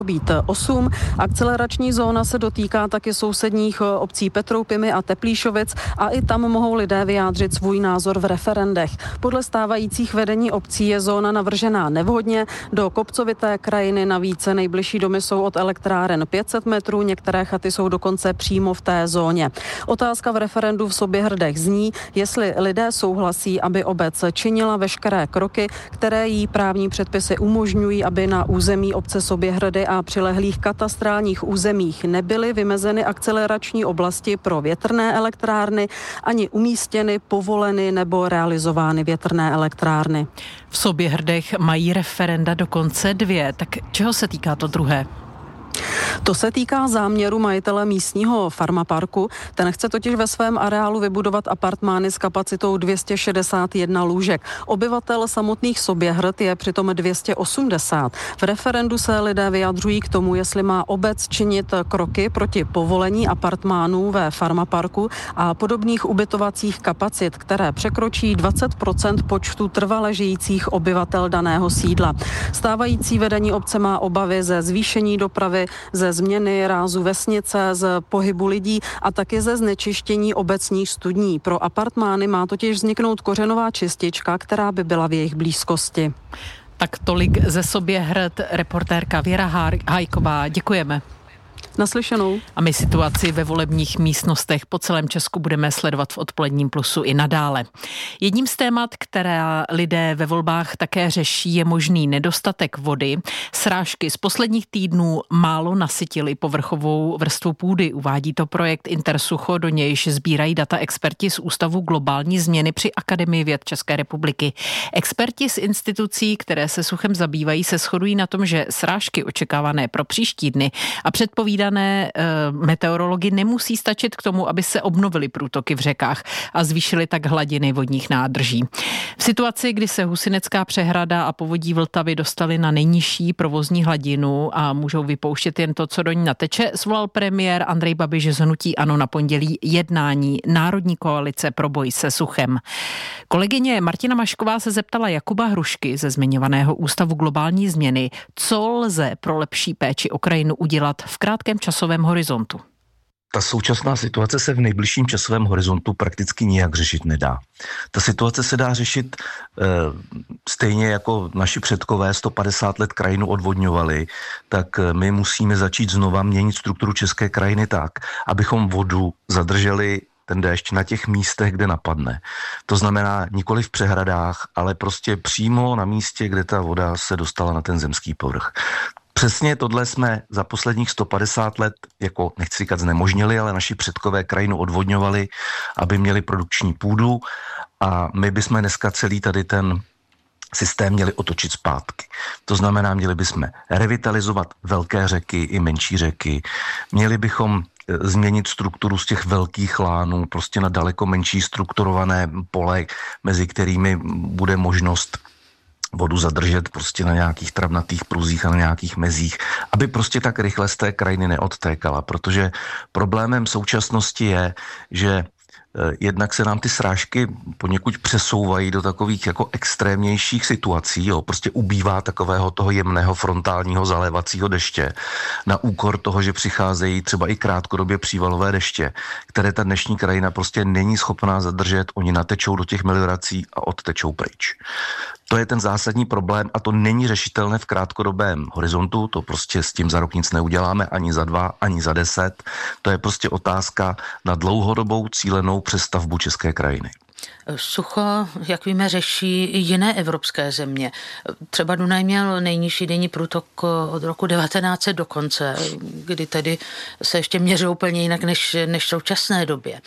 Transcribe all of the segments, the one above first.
být 8. Akcelerační zóna se dotýká taky sousedních obcí Petroupimi a Teplíšovic a i tam mohou lidé vyjádřit svůj názor v referendech. Podle stávajících vedení obcí je zóna navržená nevhodně. Do kopcovité krajiny navíc nejbližší domy jsou od elektráren 500 metrů, některé chaty jsou dokonce přímo v té zóně. Otázka v referendu v Soběhrdech zní, jestli lidé souhlasí, aby obec činila veškeré kroky, které jí právní předpisy umožňují, aby na území obce Soběhrdy a přilehlých katastrálních územích nebyly vymezeny akcelerační oblasti pro větrné elektrárny ani umístěny, povoleny nebo realizovány větrné elektrárny. V Soběhrdech mají referenda dokonce 2, tak čeho se týká to druhé? To se týká záměru majitele místního farmaparku. Ten chce totiž ve svém areálu vybudovat apartmány s kapacitou 261 lůžek. Obyvatel samotných Soběhrd je přitom 280. V referendu se lidé vyjadřují k tomu, jestli má obec činit kroky proti povolení apartmánů ve farmaparku a podobných ubytovacích kapacit, které překročí 20% počtu trvale žijících obyvatel daného sídla. Stávající vedení obce má obavy ze zvýšení dopravy, ze změny rázu vesnice, z pohybu lidí a taky ze znečištění obecních studní. Pro apartmány má totiž vzniknout kořenová čistička, která by byla v jejich blízkosti. Tak tolik ze Soběhrd, reportérka Věra Hajková. Děkujeme. Naslyšenou. A my situaci ve volebních místnostech po celém Česku budeme sledovat v Odpoledním plusu i nadále. Jedním z témat, které lidé ve volbách také řeší, je možný nedostatek vody. Srážky z posledních týdnů málo nasytily povrchovou vrstvu půdy. Uvádí to projekt Intersucho, do nějž sbírají data experti z Ústavu globální změny při Akademii věd České republiky. Experti z institucí, které se suchem zabývají, se shodují na tom, že srážky očekávané pro příští dny a předpovídané meteorology nemusí stačit k tomu, aby se obnovily průtoky v řekách a zvýšily tak hladiny vodních nádrží. V situaci, kdy se Husinecká přehrada a povodí Vltavy dostaly na nejnižší provozní hladinu a můžou vypouštět jen to, co do ní nateče, svolal premiér Andrej Babiš z hnutí ANO na pondělí jednání Národní koalice pro boj se suchem. Kolegyně Martina Mašková se zeptala Jakuba Hrušky ze zmiňovaného Ústavu globální změny, co lze pro lepší péči o krajinu udělat v krátkém časovém horizontu. Ta současná situace se v nejbližším časovém horizontu prakticky nijak řešit nedá. Ta situace se dá řešit stejně jako naši předkové 150 let krajinu odvodňovali, tak my musíme začít znova měnit strukturu české krajiny tak, abychom vodu zadrželi ten déšť na těch místech, kde napadne. To znamená nikoli v přehradách, ale prostě přímo na místě, kde ta voda se dostala na ten zemský povrch. Přesně tohle jsme za posledních 150 let, jako nechci říkat znemožnili, ale naši předkové krajinu odvodňovali, aby měli produkční půdu a my bychom dneska celý tady ten systém měli otočit zpátky. To znamená, měli bychom revitalizovat velké řeky i menší řeky, měli bychom změnit strukturu z těch velkých lánů prostě na daleko menší strukturované pole, mezi kterými bude možnost vodu zadržet prostě na nějakých travnatých pruzích a na nějakých mezích, aby prostě tak rychle z té krajiny neodtékala, protože problémem současnosti je, že jednak se nám ty srážky poněkud přesouvají do takových jako extrémnějších situací, jo, prostě ubývá takového toho jemného frontálního zalévacího deště na úkor toho, že přicházejí třeba i krátkodobě přívalové deště, které ta dnešní krajina prostě není schopná zadržet, oni natečou do těch meliorací a odtečou pryč. To je ten zásadní problém a to není řešitelné v krátkodobém horizontu, to prostě s tím za rok nic neuděláme, ani za 2, ani za 10. To je prostě otázka na dlouhodobou cílenou přestavbu české krajiny. Sucho, jak víme, řeší i jiné evropské země. Třeba Dunaj měl nejnižší denní průtok od roku 1900 do konce, kdy tedy se ještě měřil úplně jinak než v současné době.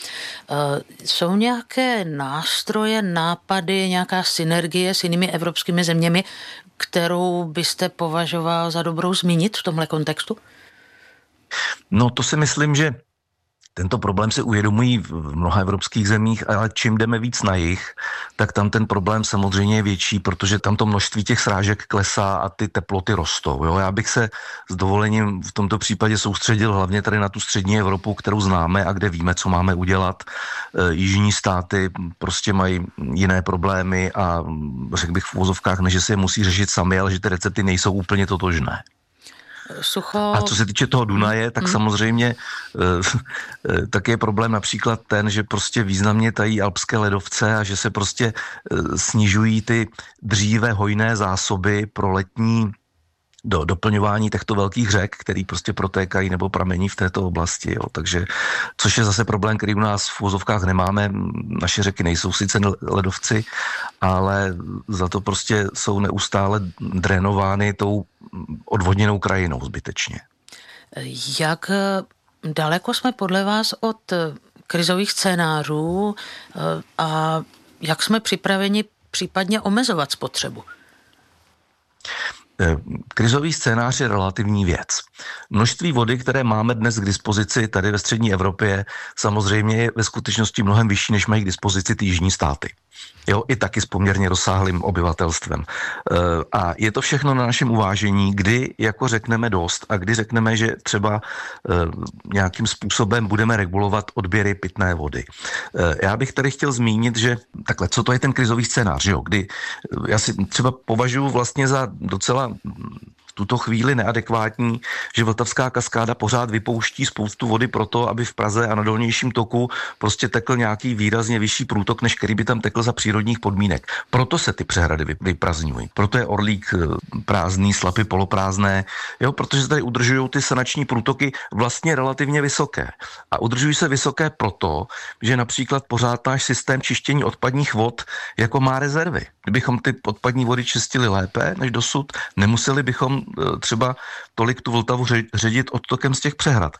Jsou nějaké nástroje, nápady, nějaká synergie s jinými evropskými zeměmi, kterou byste považoval za dobrou zmínit v tomhle kontextu? No to si myslím, že tento problém se uvědomují v mnoha evropských zemích, ale čím jdeme víc na jih, tak tam ten problém samozřejmě je větší, protože tam to množství těch srážek klesá a ty teploty rostou. Jo? Já bych se s dovolením v tomto případě soustředil hlavně tady na tu střední Evropu, kterou známe a kde víme, co máme udělat. Jižní státy prostě mají jiné problémy a řekl bych v uvozovkách, ne, že se je musí řešit sami, ale že ty recepty nejsou úplně totožné. Sucho... A co se týče toho Dunaje, tak samozřejmě tak je problém například ten, že prostě významně tají alpské ledovce a že se prostě snižují ty dříve hojné zásoby pro letní do doplňování těchto velkých řek, který prostě protékají nebo pramení v této oblasti. Jo. Takže, což je zase problém, který u nás v uvozovkách nemáme. Naše řeky nejsou sice ledovci, ale za to prostě jsou neustále drénovány tou odvodněnou krajinou zbytečně. Jak daleko jsme podle vás od krizových scénářů a jak jsme připraveni případně omezovat spotřebu? Krizový scénář je relativní věc. Množství vody, které máme dnes k dispozici tady ve střední Evropě, samozřejmě je ve skutečnosti mnohem vyšší, než mají k dispozici ty jižní státy. Jo, i taky s poměrně rozsáhlým obyvatelstvem. A je to všechno na našem uvážení, kdy jako řekneme dost a kdy řekneme, že třeba nějakým způsobem budeme regulovat odběry pitné vody. Já bych tady chtěl zmínit, že takhle, co to je ten krizový scénář, jo? Kdy já si třeba považuji vlastně za docela v tuto chvíli neadekvátní, že Vltavská kaskáda pořád vypouští spoustu vody proto, aby v Praze a na dolnějším toku prostě tekl nějaký výrazně vyšší průtok, než který by tam tekl za přírodních podmínek. Proto se ty přehrady vyprazňují. Proto je Orlík prázdný, Slapy poloprázdné, jo, protože se tady udržují ty sanační průtoky vlastně relativně vysoké. A udržují se vysoké proto, že například pořád náš systém čištění odpadních vod jako má rezervy. Kdybychom ty odpadní vody čistili lépe než dosud, nemuseli bychom třeba tolik tu Vltavu ředit odtokem z těch přehrad.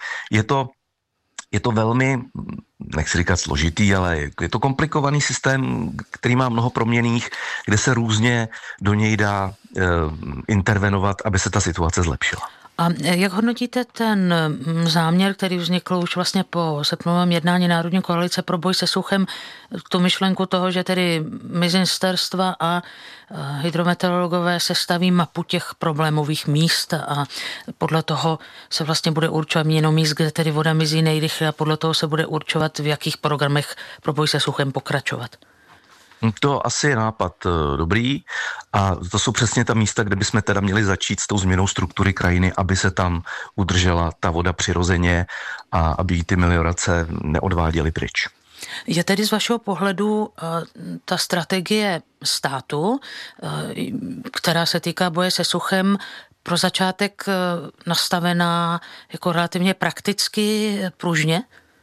Je to velmi, nechci říkat složitý, ale je to komplikovaný systém, který má mnoho proměnných, kde se různě do něj dá intervenovat, aby se ta situace zlepšila. A jak hodnotíte ten záměr, který vznikl už vlastně po srpnovém jednání Národní koalice pro boj se suchem, tu myšlenku toho, že tedy ministerstva a hydrometeorologové sestaví mapu těch problémových míst a podle toho se vlastně bude určovat měno míst, kde tedy voda mizí nejrychleji a podle toho se bude určovat, v jakých programech pro boj se suchem pokračovat? To asi je nápad dobrý a to jsou přesně ta místa, kde bychom teda měli začít s tou změnou struktury krajiny, aby se tam udržela ta voda přirozeně a aby jí ty meliorace neodváděly pryč. Je tedy z vašeho pohledu ta strategie státu, která se týká boje se suchem, pro začátek nastavená jako relativně prakticky pružně?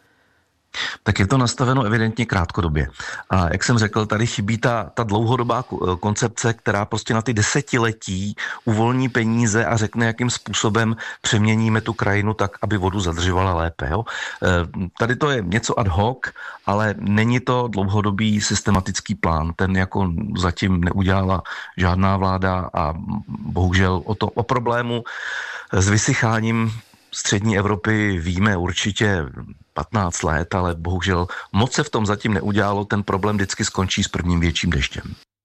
Tak je to nastaveno evidentně krátkodobě. A jak jsem řekl, tady chybí ta dlouhodobá koncepce, která prostě na ty desetiletí uvolní peníze a řekne, jakým způsobem přeměníme tu krajinu tak, aby vodu zadržovala lépe. Jo? Tady to je něco ad hoc, ale není to dlouhodobý systematický plán. Ten jako zatím neudělala žádná vláda a bohužel o problému s vysycháním střední Evropy víme určitě 15 let, ale bohužel moc se v tom zatím neudělalo, ten problém vždycky skončí s prvním větším deštěm.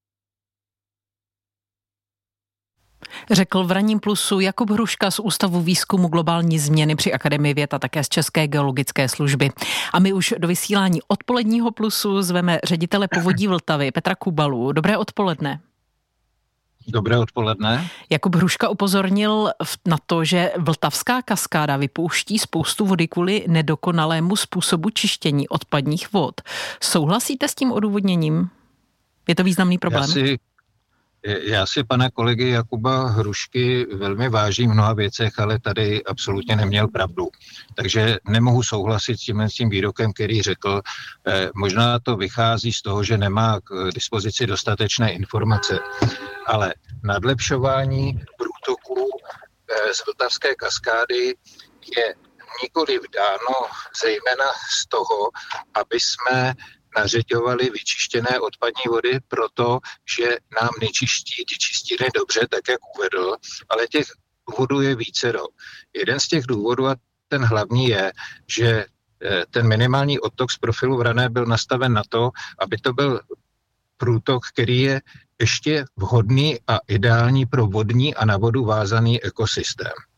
Řekl v Ranním plusu Jakub Hruška z Ústavu výzkumu globální změny při Akademii věd a také z České geologické služby. A my už do vysílání odpoledního plusu zveme ředitele Povodí Vltavy Petra Kubalu. Dobré odpoledne. Dobré odpoledne. Jakub Hruška upozornil na to, že Vltavská kaskáda vypouští spoustu vody kvůli nedokonalému způsobu čištění odpadních vod. Souhlasíte s tím odůvodněním? Je to významný problém? Já si pana kolegy Jakuba Hrušky velmi vážím v mnoha věcech, ale tady absolutně neměl pravdu. Takže nemohu souhlasit s tím výrokem, který řekl. Možná to vychází z toho, že nemá k dispozici dostatečné informace. Ale nadlepšování průtoků z Vltavské kaskády je nikoliv dáno zejména z toho, aby jsme nařeďovali vyčištěné odpadní vody proto, že nám nečistí ty čistírny dobře, tak jak uvedl, ale těch důvodů je vícero. Jeden z těch důvodů, a ten hlavní je, že ten minimální odtok z profilu Vrané byl nastaven na to, aby to byl průtok, který je ještě vhodný a ideální pro vodní a na vodu vázaný ekosystém.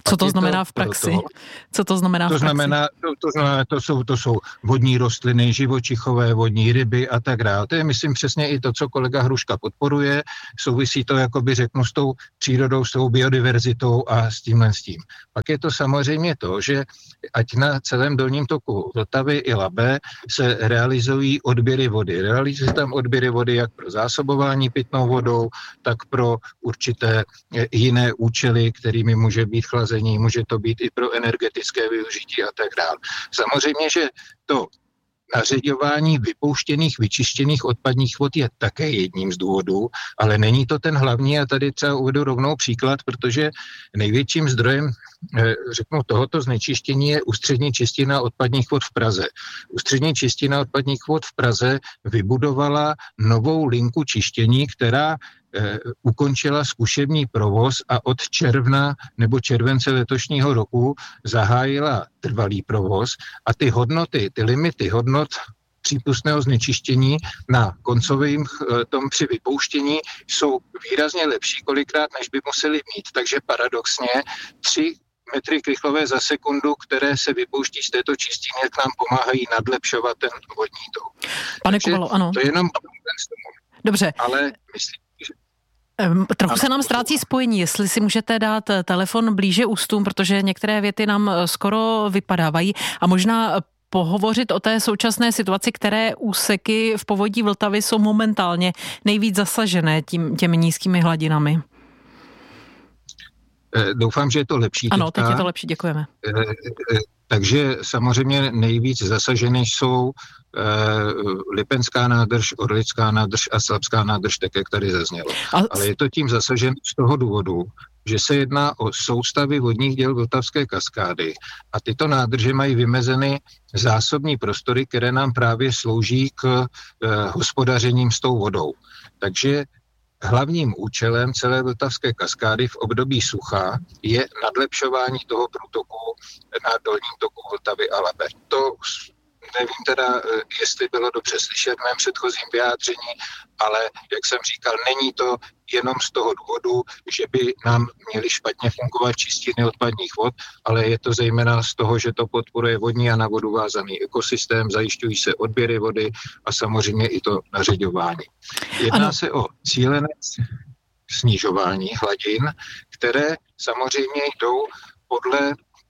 Co to znamená v praxi? Co to znamená v praxi? To jsou vodní rostliny, živočichové, vodní ryby a tak dále. To je, myslím, přesně i to, co kolega Hruška podporuje. Souvisí to, jakoby řeknu, s tou přírodou, s tou biodiverzitou a s tímhle s tím. Pak je to samozřejmě to, že ať na celém dolním toku Vltavy i Labe se realizují odběry vody. Realizují tam odběry vody jak pro zásobování pitnou vodou, tak pro určité jiné účely, kterými může být chlazení, může to být i pro energetické využití a tak dále. Samozřejmě, že to nařiďování vypouštěných, vyčištěných odpadních vod je také jedním z důvodů, ale není to ten hlavní a tady třeba uvedu rovnou příklad, protože největším zdrojem, řeknu, tohoto znečištění je Ústřední čistina odpadních vod v Praze. Ústřední čistina odpadních vod v Praze vybudovala novou linku čištění, která ukončila zkušební provoz a od června nebo července letošního roku zahájila trvalý provoz a ty hodnoty, ty limity hodnot přípustného znečištění na koncovém tom při vypouštění jsou výrazně lepší kolikrát, než by museli mít. Takže paradoxně 3 metry krychlové za sekundu, které se vypouští z této čistiny, k nám pomáhají nadlepšovat ten vodní tok. Pane Kubalo, ano. To je jenom dobře. Ale myslím, trochu se nám ztrácí spojení, jestli si můžete dát telefon blíže ústům, protože některé věty nám skoro vypadávají a možná pohovořit o té současné situaci, které úseky v povodí Vltavy jsou momentálně nejvíc zasažené těmi nízkými hladinami. Doufám, že je to lepší. Ano, teď je to lepší, děkujeme. Takže samozřejmě nejvíc zasažené jsou Lipenská nádrž, Orlická nádrž a Slabská nádrž, tak jak tady zaznělo. Ale je to tím zasažen z toho důvodu, že se jedná o soustavy vodních děl Vltavské kaskády a tyto nádrže mají vymezeny zásobní prostory, které nám právě slouží k hospodařením s tou vodou. Takže hlavním účelem celé Vltavské kaskády v období sucha je nadlepšování toho průtoku na dolním toku Vltavy a Labe. To nevím teda, jestli bylo dobře slyšet v mém předchozím vyjádření, ale jak jsem říkal, není to jenom z toho důvodu, že by nám měly špatně fungovat čistírny odpadních vod, ale je to zejména z toho, že to podporuje vodní a na vodu vázaný ekosystém, zajišťují se odběry vody a samozřejmě i to nařiďování. Jedná se o cílené snižování hladin, které samozřejmě jdou podle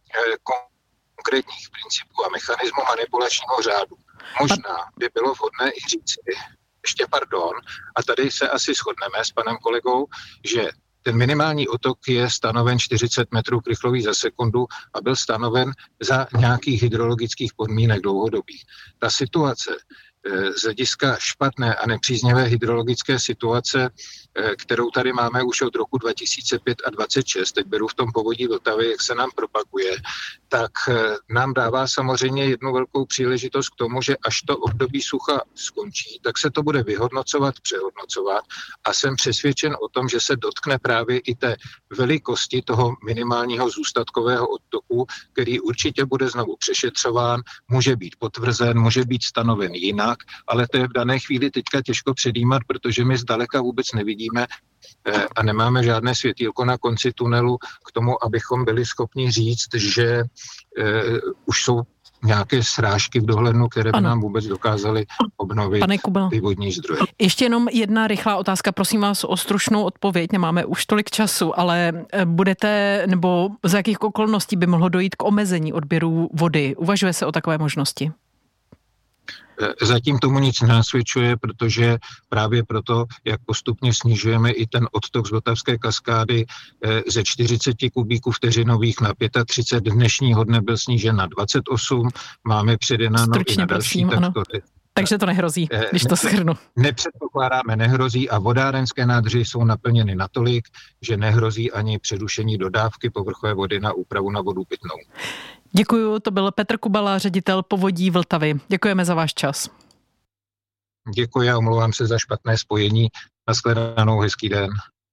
konkrétních principů a mechanismů manipulačního řádu. Možná by bylo vhodné i říci, a tady se asi shodneme s panem kolegou, že ten minimální otok je stanoven 40 metrů krychlových za sekundu a byl stanoven za nějakých hydrologických podmínek dlouhodobých. Ta situace z hlediska špatné a nepříznivé hydrologické situace, kterou tady máme už od roku 2005 a 2026, teď beru v tom povodí Vltavy, jak se nám propaguje, tak nám dává samozřejmě jednu velkou příležitost k tomu, že až to období sucha skončí, tak se to bude vyhodnocovat, přehodnocovat a jsem přesvědčen o tom, že se dotkne právě i té velikosti toho minimálního zůstatkového odtoku, který určitě bude znovu přešetřován, může být potvrzen, může být stanoven jinak, ale to je v dané chvíli teďka těžko předjímat, protože my zdaleka vůbec nevidíme a nemáme žádné světýlko na konci tunelu k tomu, abychom byli schopni říct, že už jsou nějaké srážky v dohlednu, které by nám vůbec dokázaly obnovit ty vodní zdroje. Ještě jenom jedna rychlá otázka, prosím vás o stručnou odpověď, nemáme už tolik času, ale budete, nebo za jakých okolností by mohlo dojít k omezení odběru vody? Uvažuje se o takové možnosti? Zatím tomu nic nenasvědčuje, protože právě proto, jak postupně snižujeme i ten odtok z Vltavské kaskády ze 40 kubíků vteřinových na 35, dnešního dne byl snížen na 28, máme předjednáno i na další. Takže to nehrozí, když to shrnu. Nepředpokládáme, nehrozí a vodárenské nádrže jsou naplněny natolik, že nehrozí ani přerušení dodávky povrchové vody na úpravu na vodu pitnou. Děkuju, to byl Petr Kubala, ředitel Povodí Vltavy. Děkujeme za váš čas. Děkuji a omlouvám se za špatné spojení. Nashledanou, hezký den.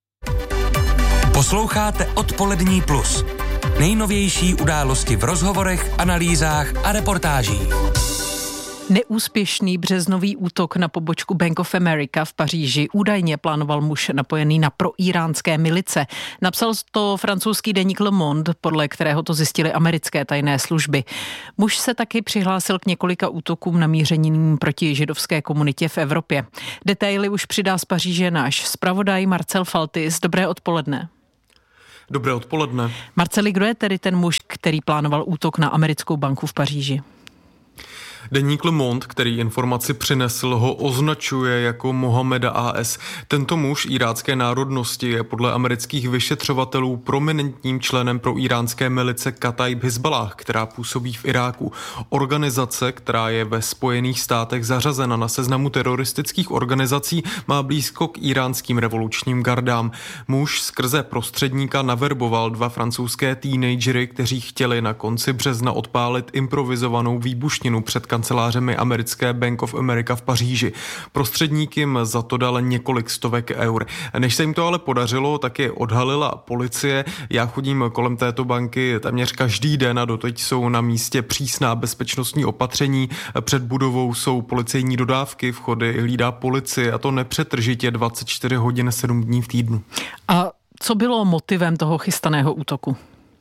Posloucháte Odpolední plus. Nejnovější události v rozhovorech, analýzách a reportážích. Neúspěšný březnový útok na pobočku Bank of America v Paříži údajně plánoval muž napojený na proíránské milice. Napsal to francouzský deník Le Monde, podle kterého to zjistily americké tajné služby. Muž se taky přihlásil k několika útokům namířeným proti židovské komunitě v Evropě. Detaily už přidá z Paříže náš zpravodaj Marcel Faltis. Dobré odpoledne. Dobré odpoledne. Marceli, kdo je tedy ten muž, který plánoval útok na americkou banku v Paříži? Deník Le Monde, který informaci přinesl, ho označuje jako Mohameda A.S. Tento muž irácké národnosti je podle amerických vyšetřovatelů prominentním členem pro iránské milice Kataib Hizballah, která působí v Iráku. Organizace, která je ve Spojených státech zařazena na seznamu teroristických organizací, má blízko k iránským revolučním gardám. Muž skrze prostředníka naverboval 2 francouzské teenagery, kteří chtěli na konci března odpálit improvizovanou výbušninu před kancelářemi americké Bank of America v Paříži. Prostředník jim za to dal několik stovek eur. Než se jim to ale podařilo, tak je odhalila policie. Já chodím kolem této banky téměř každý den a doteď jsou na místě přísná bezpečnostní opatření. Před budovou jsou policejní dodávky, vchody hlídá policie a to nepřetržitě 24 hodin 7 dní v týdnu. A co bylo motivem toho chystaného útoku?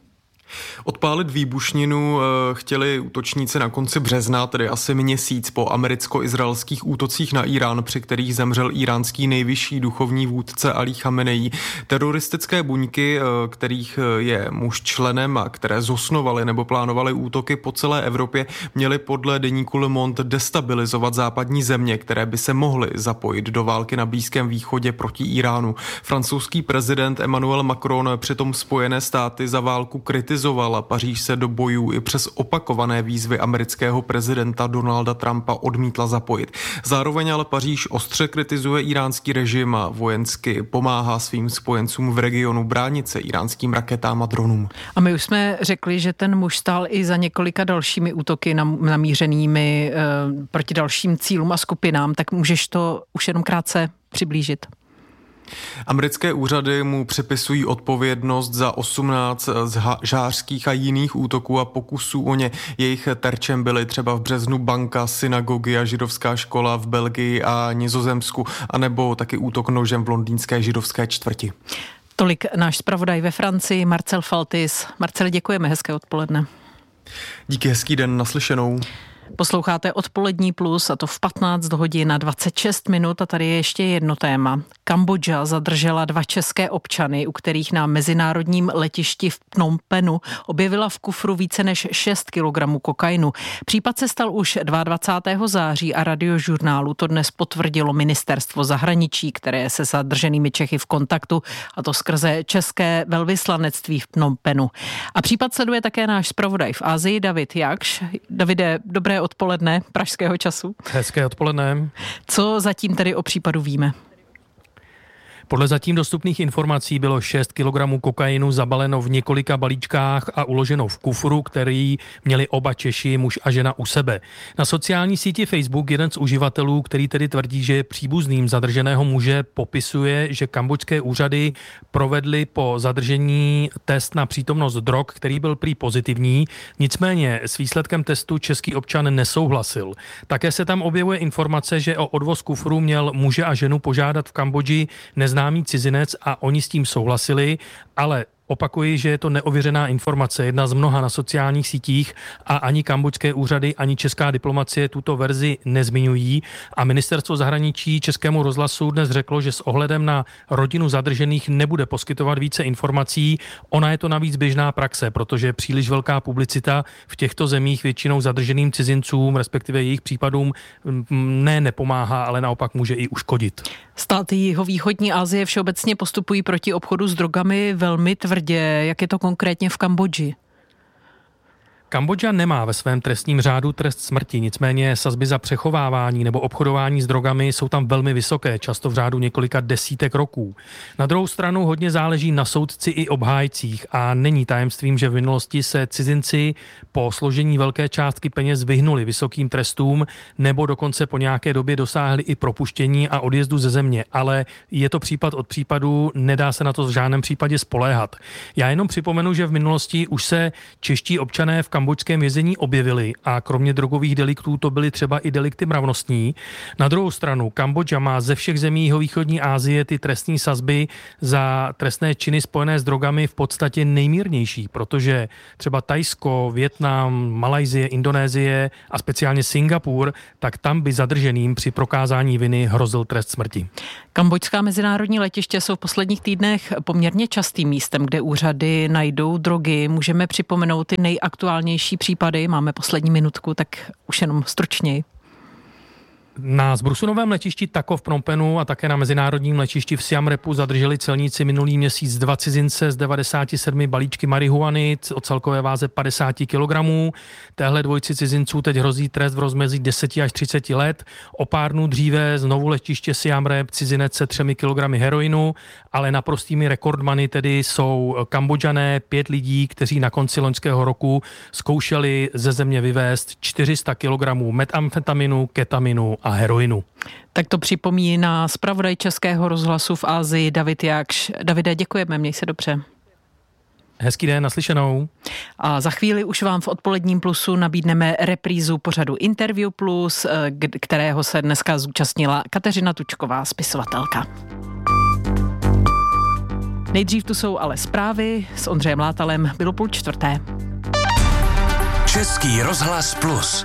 Odpálit výbušninu chtěli útočníci na konci března, tedy asi měsíc po americko-izraelských útocích na Irán, při kterých zemřel iránský nejvyšší duchovní vůdce Ali Chamenei. Teroristické buňky, kterých je muž členem a které zosnovaly nebo plánovaly útoky po celé Evropě, měly podle deníku Le Monde destabilizovat západní země, které by se mohly zapojit do války na Blízkém východě proti Iránu. Francouzský prezident Emmanuel Macron přitom Spojené státy za válku kritizoval a Paříž se do bojů i přes opakované výzvy amerického prezidenta Donalda Trumpa odmítla zapojit. Zároveň ale Paříž ostře kritizuje iránský režim a vojensky pomáhá svým spojencům v regionu bránit se iránským raketám a dronům. A my už jsme řekli, že ten muž stál i za několika dalšími útoky namířenými proti dalším cílům a skupinám, tak můžeš to už jenom krátce přiblížit? Americké úřady mu připisují odpovědnost za 18 žhářských a jiných útoků a pokusů o ně. Jejich terčem byly třeba v březnu banka, synagogy a židovská škola v Belgii a Nizozemsku, anebo taky útok nožem v londýnské židovské čtvrti. Tolik náš zpravodaj ve Francii, Marcel Faltis. Marceli, děkujeme, hezké odpoledne. Díky, hezký den, naslyšenou. Posloucháte Odpolední plus a to v 15 hodin a 26 minut a tady je ještě jedno téma. Kambodža zadržela 2 české občany, u kterých na mezinárodním letišti v Phnom Penhu objevila v kufru více než 6 kilogramů kokainu. Případ se stal už 22. září a Radiožurnálu to dnes potvrdilo ministerstvo zahraničí, které je se zadrženými Čechy v kontaktu, a to skrze české velvyslanectví v Phnom Penhu. A případ sleduje také náš zpravodaj v Asii David Jakš. Davide, dobré odpoledne pražského času. Hezké odpoledne. Co zatím tedy o případu víme? Podle zatím dostupných informací bylo 6 kg kokainu zabaleno v několika balíčkách a uloženo v kufru, který měli oba Češi, muž a žena, u sebe. Na sociální síti Facebook jeden z uživatelů, který tedy tvrdí, že je příbuzným zadrženého muže, popisuje, že kambodžské úřady provedly po zadržení test na přítomnost drog, který byl prý pozitivní, nicméně s výsledkem testu český občan nesouhlasil. Také se tam objevuje informace, že o odvoz kufru měl muže a ženu požádat v Kambodži neznámý cizinec a oni s tím souhlasili, ale opakuji, že je to neověřená informace, jedna z mnoha na sociálních sítích a ani kambodžské úřady, ani česká diplomacie tuto verzi nezmiňují a ministerstvo zahraničí Českému rozhlasu dnes řeklo, že s ohledem na rodinu zadržených nebude poskytovat více informací. Ona je to navíc běžná praxe, protože příliš velká publicita v těchto zemích většinou zadrženým cizincům, respektive jejich případům nepomáhá, ale naopak může i uškodit. Státy jihovýchodní Asie všeobecně postupují proti obchodu s drogami velmi tvrdě. Jak je to konkrétně v Kambodži? Kambodža nemá ve svém trestním řádu trest smrti, nicméně sazby za přechovávání nebo obchodování s drogami jsou tam velmi vysoké, často v řádu několika desítek roků. Na druhou stranu hodně záleží na soudci i obhájcích a není tajemstvím, že v minulosti se cizinci po složení velké částky peněz vyhnuli vysokým trestům nebo dokonce po nějaké době dosáhli i propuštění a odjezdu ze země, ale je to případ od případu, nedá se na to v žádném případě spoléhat. Já jenom připomenu, že v minulosti už se čeští občané v kambodžském vězení objevily a kromě drogových deliktů to byly třeba i delikty mravnostní. Na druhou stranu Kambodža má ze všech zemí jihovýchodní Asie ty trestní sazby za trestné činy spojené s drogami v podstatě nejmírnější, protože třeba Thajsko, Vietnam, Malajsie, Indonésie a speciálně Singapur, tak tam by zadrženým při prokázání viny hrozil trest smrti. Kambodžská mezinárodní letiště jsou v posledních týdnech poměrně častým místem, kde úřady najdou drogy. Můžeme připomenout ty nejaktuálnější případy. Máme poslední minutku, tak už jenom stručněji. Na zbrusunovém letišti Tako v Phnom Penhu a také na mezinárodním letišti v Siem Reapu zadrželi celníci minulý měsíc 2 cizince z 97 balíčky marihuany o celkové váze 50 kg. Téhle dvojici cizinců teď hrozí trest v rozmezí 10 až 30 let. O pár dnů dříve znovu letiště Siem Reap cizinec se 3 kg heroinu, ale naprostými rekordmany tedy jsou Kambodžané, 5 lidí, kteří na konci loňského roku zkoušeli ze země vyvést 400 kg metamfetaminu, ketaminu a heroinu. Tak to připomíná zpravodaj Českého rozhlasu v Asii David Jakš. Davide, děkujeme, měj se dobře. Hezký den, naslyšenou. A za chvíli už vám v odpoledním plusu nabídneme reprízu pořadu Interview Plus, kterého se dneska zúčastnila Kateřina Tučková, spisovatelka. Nejdřív tu jsou ale zprávy s Ondřejem Látalem, bylo 3:30. Český rozhlas Plus.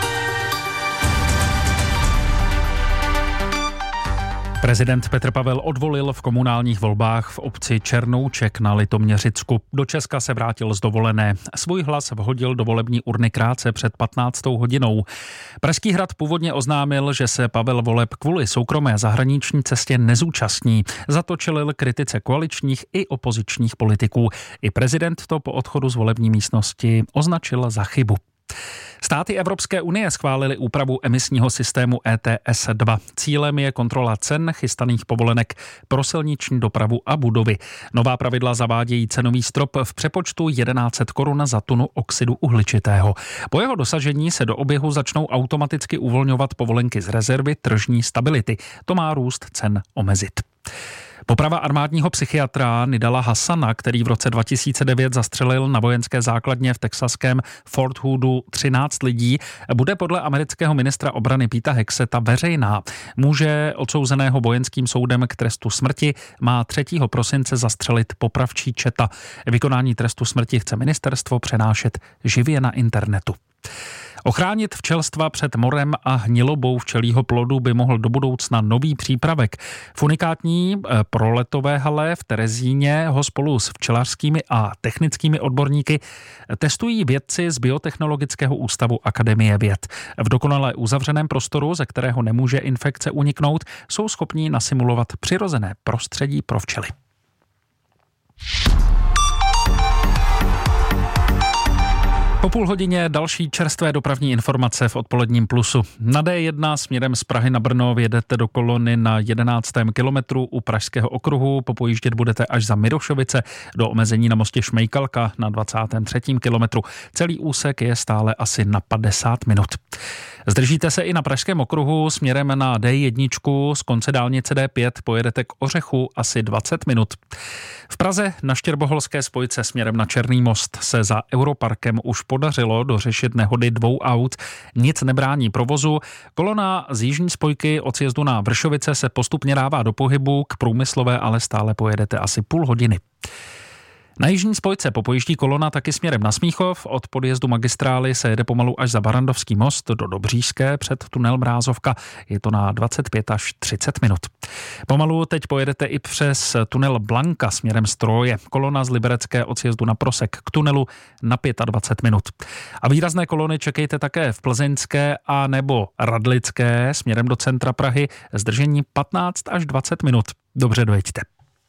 Prezident Petr Pavel odvolil v komunálních volbách v obci Černouček na Litoměřicku. Do Česka se vrátil z dovolené. Svůj hlas vhodil do volební urny krátce před 15. hodinou. Pražský hrad původně oznámil, že se Pavel voleb kvůli soukromé zahraniční cestě nezúčastní. Za to čelil kritice koaličních i opozičních politiků. I prezident to po odchodu z volební místnosti označil za chybu. Státy Evropské unie schválily úpravu emisního systému ETS 2. Cílem je kontrola cen chystaných povolenek pro silniční dopravu a budovy. Nová pravidla zavádějí cenový strop v přepočtu 1100 korun za tunu oxidu uhličitého. Po jeho dosažení se do oběhu začnou automaticky uvolňovat povolenky z rezervy tržní stability. To má růst cen omezit. Poprava armádního psychiatra Nidala Hassana, který v roce 2009 zastřelil na vojenské základně v texaském Fort Hoodu 13 lidí, bude podle amerického ministra obrany Peta Hexeta veřejná. Muže odsouzeného vojenským soudem k trestu smrti má 3. prosince zastřelit popravčí četa. Vykonání trestu smrti chce ministerstvo přenášet živě na internetu. Ochránit včelstva před morem a hnilobou včelího plodu by mohl do budoucna nový přípravek. V unikátní proletové hale v Terezíně ho spolu s včelařskými a technickými odborníky testují vědci z Biotechnologického ústavu Akademie věd. V dokonale uzavřeném prostoru, ze kterého nemůže infekce uniknout, jsou schopní nasimulovat přirozené prostředí pro včely. Po půl hodině další čerstvé dopravní informace v odpoledním plusu. Na D1 směrem z Prahy na Brno vjedete do kolony na 11. kilometru u Pražského okruhu. Popojíždět budete až za Mirošovice do omezení na mostě Šmejkalka na 23. kilometru. Celý úsek je stále asi na 50 minut. Zdržíte se i na Pražském okruhu směrem na D1 z konce dálnice D5 pojedete k Ořechu asi 20 minut. V Praze na Štěrboholské spojce směrem na Černý most se za Europarkem už podařilo dořešit nehody 2 aut. Nic nebrání provozu. Kolona z jižní spojky od sjezdu na Vršovice se postupně dává do pohybu, k Průmyslové ale stále pojedete asi půl hodiny. Na jižní spojce popojíždí kolona taky směrem na Smíchov. Od podjezdu magistrály se jede pomalu až za Barandovský most do Dobříšské před tunel Mrázovka. Je to na 25 až 30 minut. Pomalu teď pojedete i přes tunel Blanka směrem z Troje. Kolona z Liberecké od sjezdu na Prosek k tunelu na 25 minut. A výrazné kolony čekejte také v Plzeňské a nebo Radlické směrem do centra Prahy. Zdržení 15 až 20 minut. Dobře dojeďte.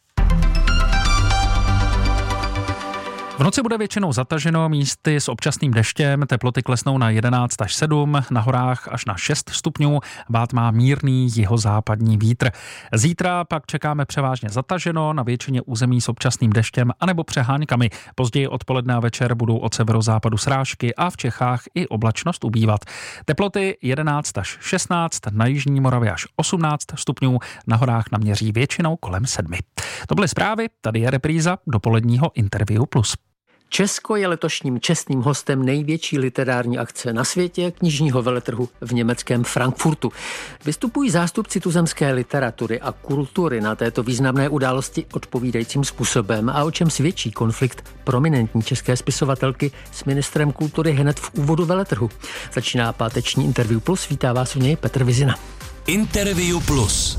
V noci bude většinou zataženo, místy s občasným deštěm, teploty klesnou na 11 až 7, na horách až na 6 stupňů, bát má mírný jihozápadní vítr. Zítra pak čekáme převážně zataženo, na většině území s občasným deštěm anebo přeháňkami. Později odpoledne a večer budou od severozápadu srážky a v Čechách i oblačnost ubývat. Teploty 11 až 16, na jižní Moravě až 18 stupňů, na horách naměří většinou kolem 7. To byly zprávy, tady je repríza dopoledního Interview Plus. Česko je letošním čestným hostem největší literární akce na světě, knižního veletrhu v německém Frankfurtu. Vystupují zástupci tuzemské literatury a kultury na této významné události odpovídajícím způsobem. A o čem svědčí konflikt prominentní české spisovatelky s ministrem kultury hned v úvodu veletrhu. Začíná páteční Interview Plus, vítá vás u něj Petr Vizina. Interview Plus.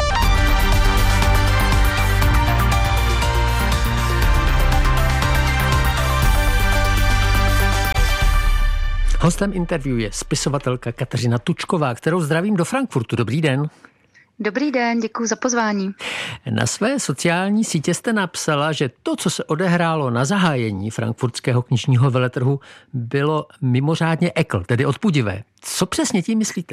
Hostem interview je spisovatelka Kateřina Tučková, kterou zdravím do Frankfurtu. Dobrý den. Dobrý den, děkuji za pozvání. Na své sociální sítě jste napsala, že to, co se odehrálo na zahájení frankfurtského knižního veletrhu, bylo mimořádně ekl, tedy odpudivé. Co přesně tím myslíte?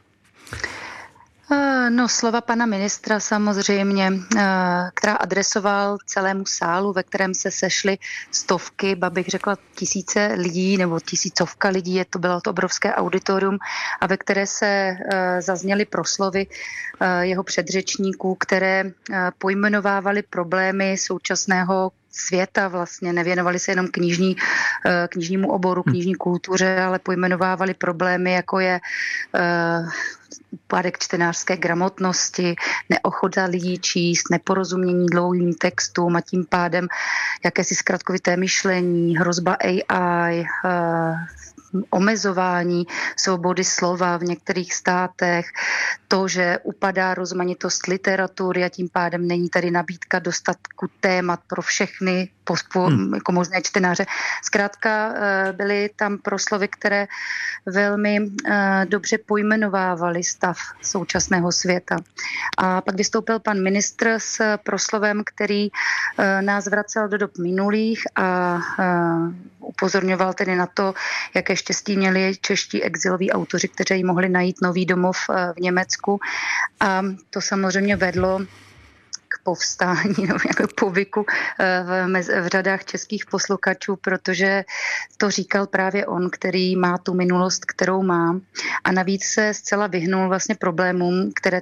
No, slova pana ministra samozřejmě, která adresoval celému sálu, ve kterém se sešly stovky, ba bych řekla tisíce lidí nebo tisícovka lidí, to bylo to obrovské auditorium, a ve které se zazněly proslovy jeho předřečníků, které pojmenovávaly problémy současného světa, vlastně nevěnovali se jenom knižnímu oboru, knižní kultuře, ale pojmenovávali problémy, jako je úpadek čtenářské gramotnosti, neochota lidí číst, neporozumění dlouhým textům a tím pádem jakési zkratkovité myšlení, hrozba AI, omezování svobody slova v některých státech, to, že upadá rozmanitost literatury a tím pádem není tady nabídka dostatku témat pro všechny jako možné čtenáře. Zkrátka byly tam proslovy, které velmi dobře pojmenovávaly stav současného světa. A pak vystoupil pan ministr s proslovem, který nás vracel do dob minulých a upozorňoval tedy na to, jaké štěstí měli čeští exiloví autoři, kteří mohli najít nový domov v Německu. A to samozřejmě vedlo k povstání nebo k povyku v řadách českých posluchačů, protože to říkal právě on, který má tu minulost, kterou má, a navíc se zcela vyhnul vlastně problémům, které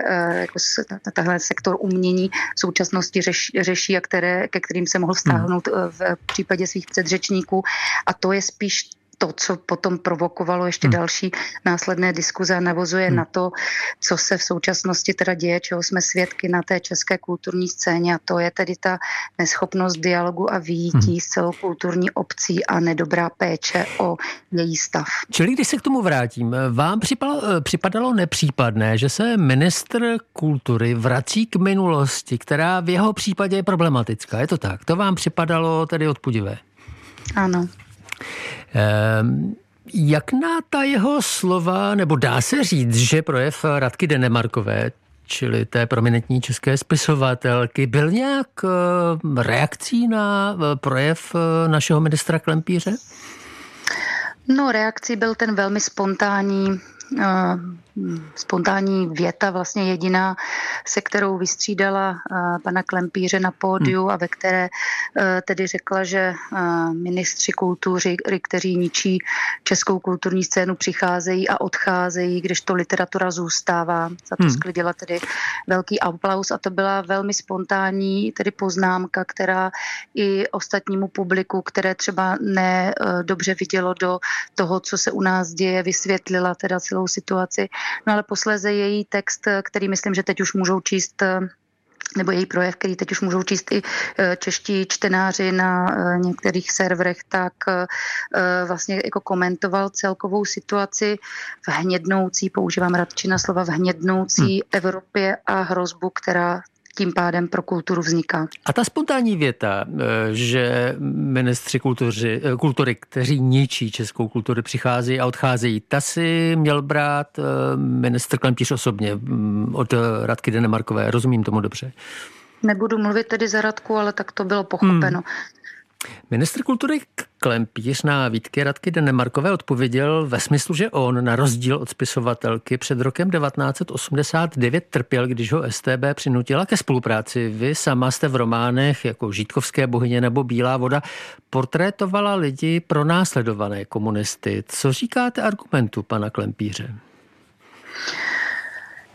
tahle sektor umění v současnosti řeší a ke kterým se mohl vztáhnout v případě svých předřečníků, a to je spíš to, co potom provokovalo ještě další následné diskuze a navozuje na to, co se v současnosti teda děje, čeho jsme svědky na té české kulturní scéně, a to je tedy ta neschopnost dialogu a vyjítí s celou kulturní obcí a nedobrá péče o její stav. Čili když se k tomu vrátím, vám připadalo nepřípadné, že se ministr kultury vrací k minulosti, která v jeho případě je problematická, je to tak? To vám připadalo tedy odpudivé? Ano. Jak na ta jeho slova, nebo dá se říct, že projev Radky Denemarkové, čili té prominentní české spisovatelky, byl nějak reakcí na projev našeho ministra Klempíře? No, reakcí byl ten velmi spontánní věta, vlastně jediná, se kterou vystřídala pana Klempíře na pódiu a ve které tedy řekla, že ministři kultury, kteří ničí českou kulturní scénu, přicházejí a odcházejí, kdežto literatura zůstává. Za to sklidila tedy velký aplaus, a to byla velmi spontánní tedy poznámka, která i ostatnímu publiku, které třeba dobře vidělo do toho, co se u nás děje, vysvětlila teda celou situaci. No ale posléze její text, který myslím, že teď už můžou číst, nebo její projev, který teď už můžou číst i čeští čtenáři na některých serverech, tak vlastně jako komentoval celkovou situaci v hnědnoucí, používám radši na slova, v hnědnoucí Evropě a hrozbu, která tím pádem pro kulturu vzniká. A ta spontánní věta, že ministři kultury, kteří ničí českou kulturu, přicházejí a odcházejí, ta si měl brát ministr Klempíř osobně od Radky Denemarkové. Rozumím tomu dobře? Nebudu mluvit tedy za Radku, ale tak to bylo pochopeno. Ministr kultury Klempíř na výtky Radky Denemarkové odpověděl ve smyslu, že on, na rozdíl od spisovatelky, před rokem 1989 trpěl, když ho StB přinutila ke spolupráci. Vy sama jste v románech jako Žítkovské bohyně nebo Bílá voda portrétovala lidi pronásledované komunisty. Co říkáte argumentu pana Klempíře?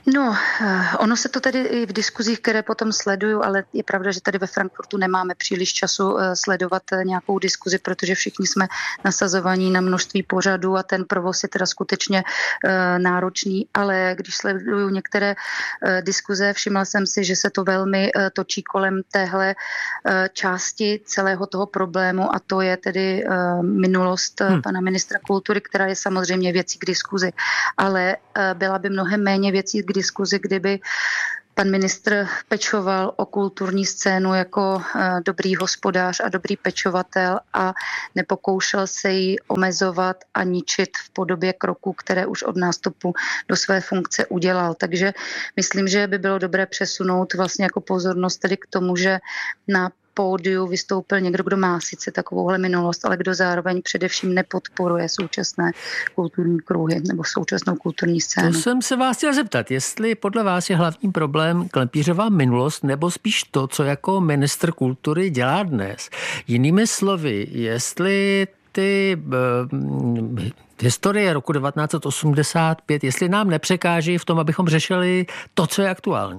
No, ono se to tady i v diskuzích, které potom sleduju, ale je pravda, že tady ve Frankfurtu nemáme příliš času sledovat nějakou diskuzi, protože všichni jsme nasazovaní na množství pořadů a ten provoz je teda skutečně náročný, ale když sleduju některé diskuze, všimla jsem si, že se to velmi točí kolem téhle části celého toho problému a to je tedy minulost pana ministra kultury, která je samozřejmě věcí k diskuzi, ale byla by mnohem méně věcí k diskuzi, kdyby pan ministr pečoval o kulturní scénu jako dobrý hospodář a dobrý pečovatel a nepokoušel se ji omezovat a ničit v podobě kroků, které už od nástupu do své funkce udělal. Takže myslím, že by bylo dobré přesunout vlastně jako pozornost tedy k tomu, že na pódiu vystoupil někdo, kdo má sice takovouhle minulost, ale kdo zároveň především nepodporuje současné kulturní kruhy nebo současnou kulturní scénu. To jsem se vás chtěl zeptat, jestli podle vás je hlavní problém Klempířova minulost nebo spíš to, co jako ministr kultury dělá dnes. Jinými slovy, jestli ty historie roku 1985, jestli nám nepřekáží v tom, abychom řešili to, co je aktuální.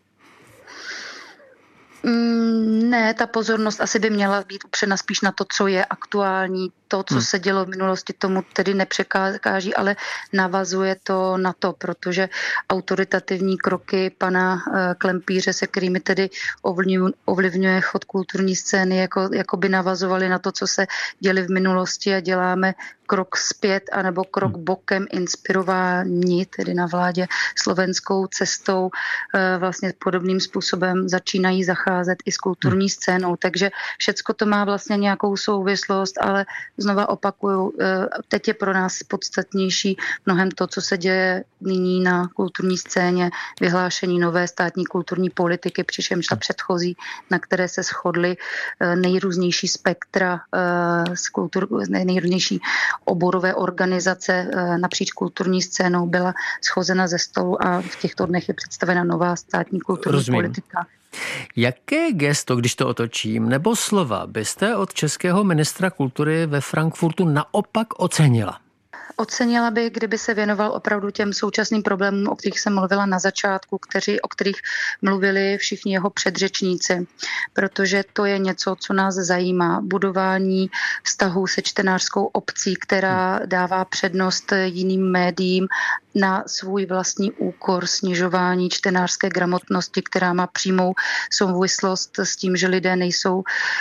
Ne, ta pozornost asi by měla být upřena spíš na to, co je aktuální. To, co se dělo v minulosti, tomu tedy nepřekáží, ale navazuje to na to, protože autoritativní kroky pana Klempíře, se kterými tedy ovlivňuje chod kulturní scény, jako by navazovaly na to, co se děli v minulosti a děláme krok zpět anebo krok bokem inspirováni, tedy na vládě slovenskou cestou, vlastně podobným způsobem začínají zacházet i s kulturní scénou. Takže všecko to má vlastně nějakou souvislost, ale znova opakuju, teď je pro nás podstatnější mnohem to, co se děje nyní na kulturní scéně, vyhlášení nové státní kulturní politiky, přičemž ta předchozí, na které se shodly nejrůznější spektra nejrůznější oborové organizace napříč kulturní scénou byla schozena ze stolu a v těchto dnech je představena nová státní kulturní politika. Jaké gesto, když to otočím, nebo slova byste od českého ministra kultury ve Frankfurtu naopak ocenila? Ocenila bych, kdyby se věnoval opravdu těm současným problémům, o kterých jsem mluvila na začátku, o kterých mluvili všichni jeho předřečníci, protože to je něco, co nás zajímá. Budování vztahů se čtenářskou obcí, která dává přednost jiným médiím na svůj vlastní úkor, snižování čtenářské gramotnosti, která má přímou souvislost s tím, že lidé nejsou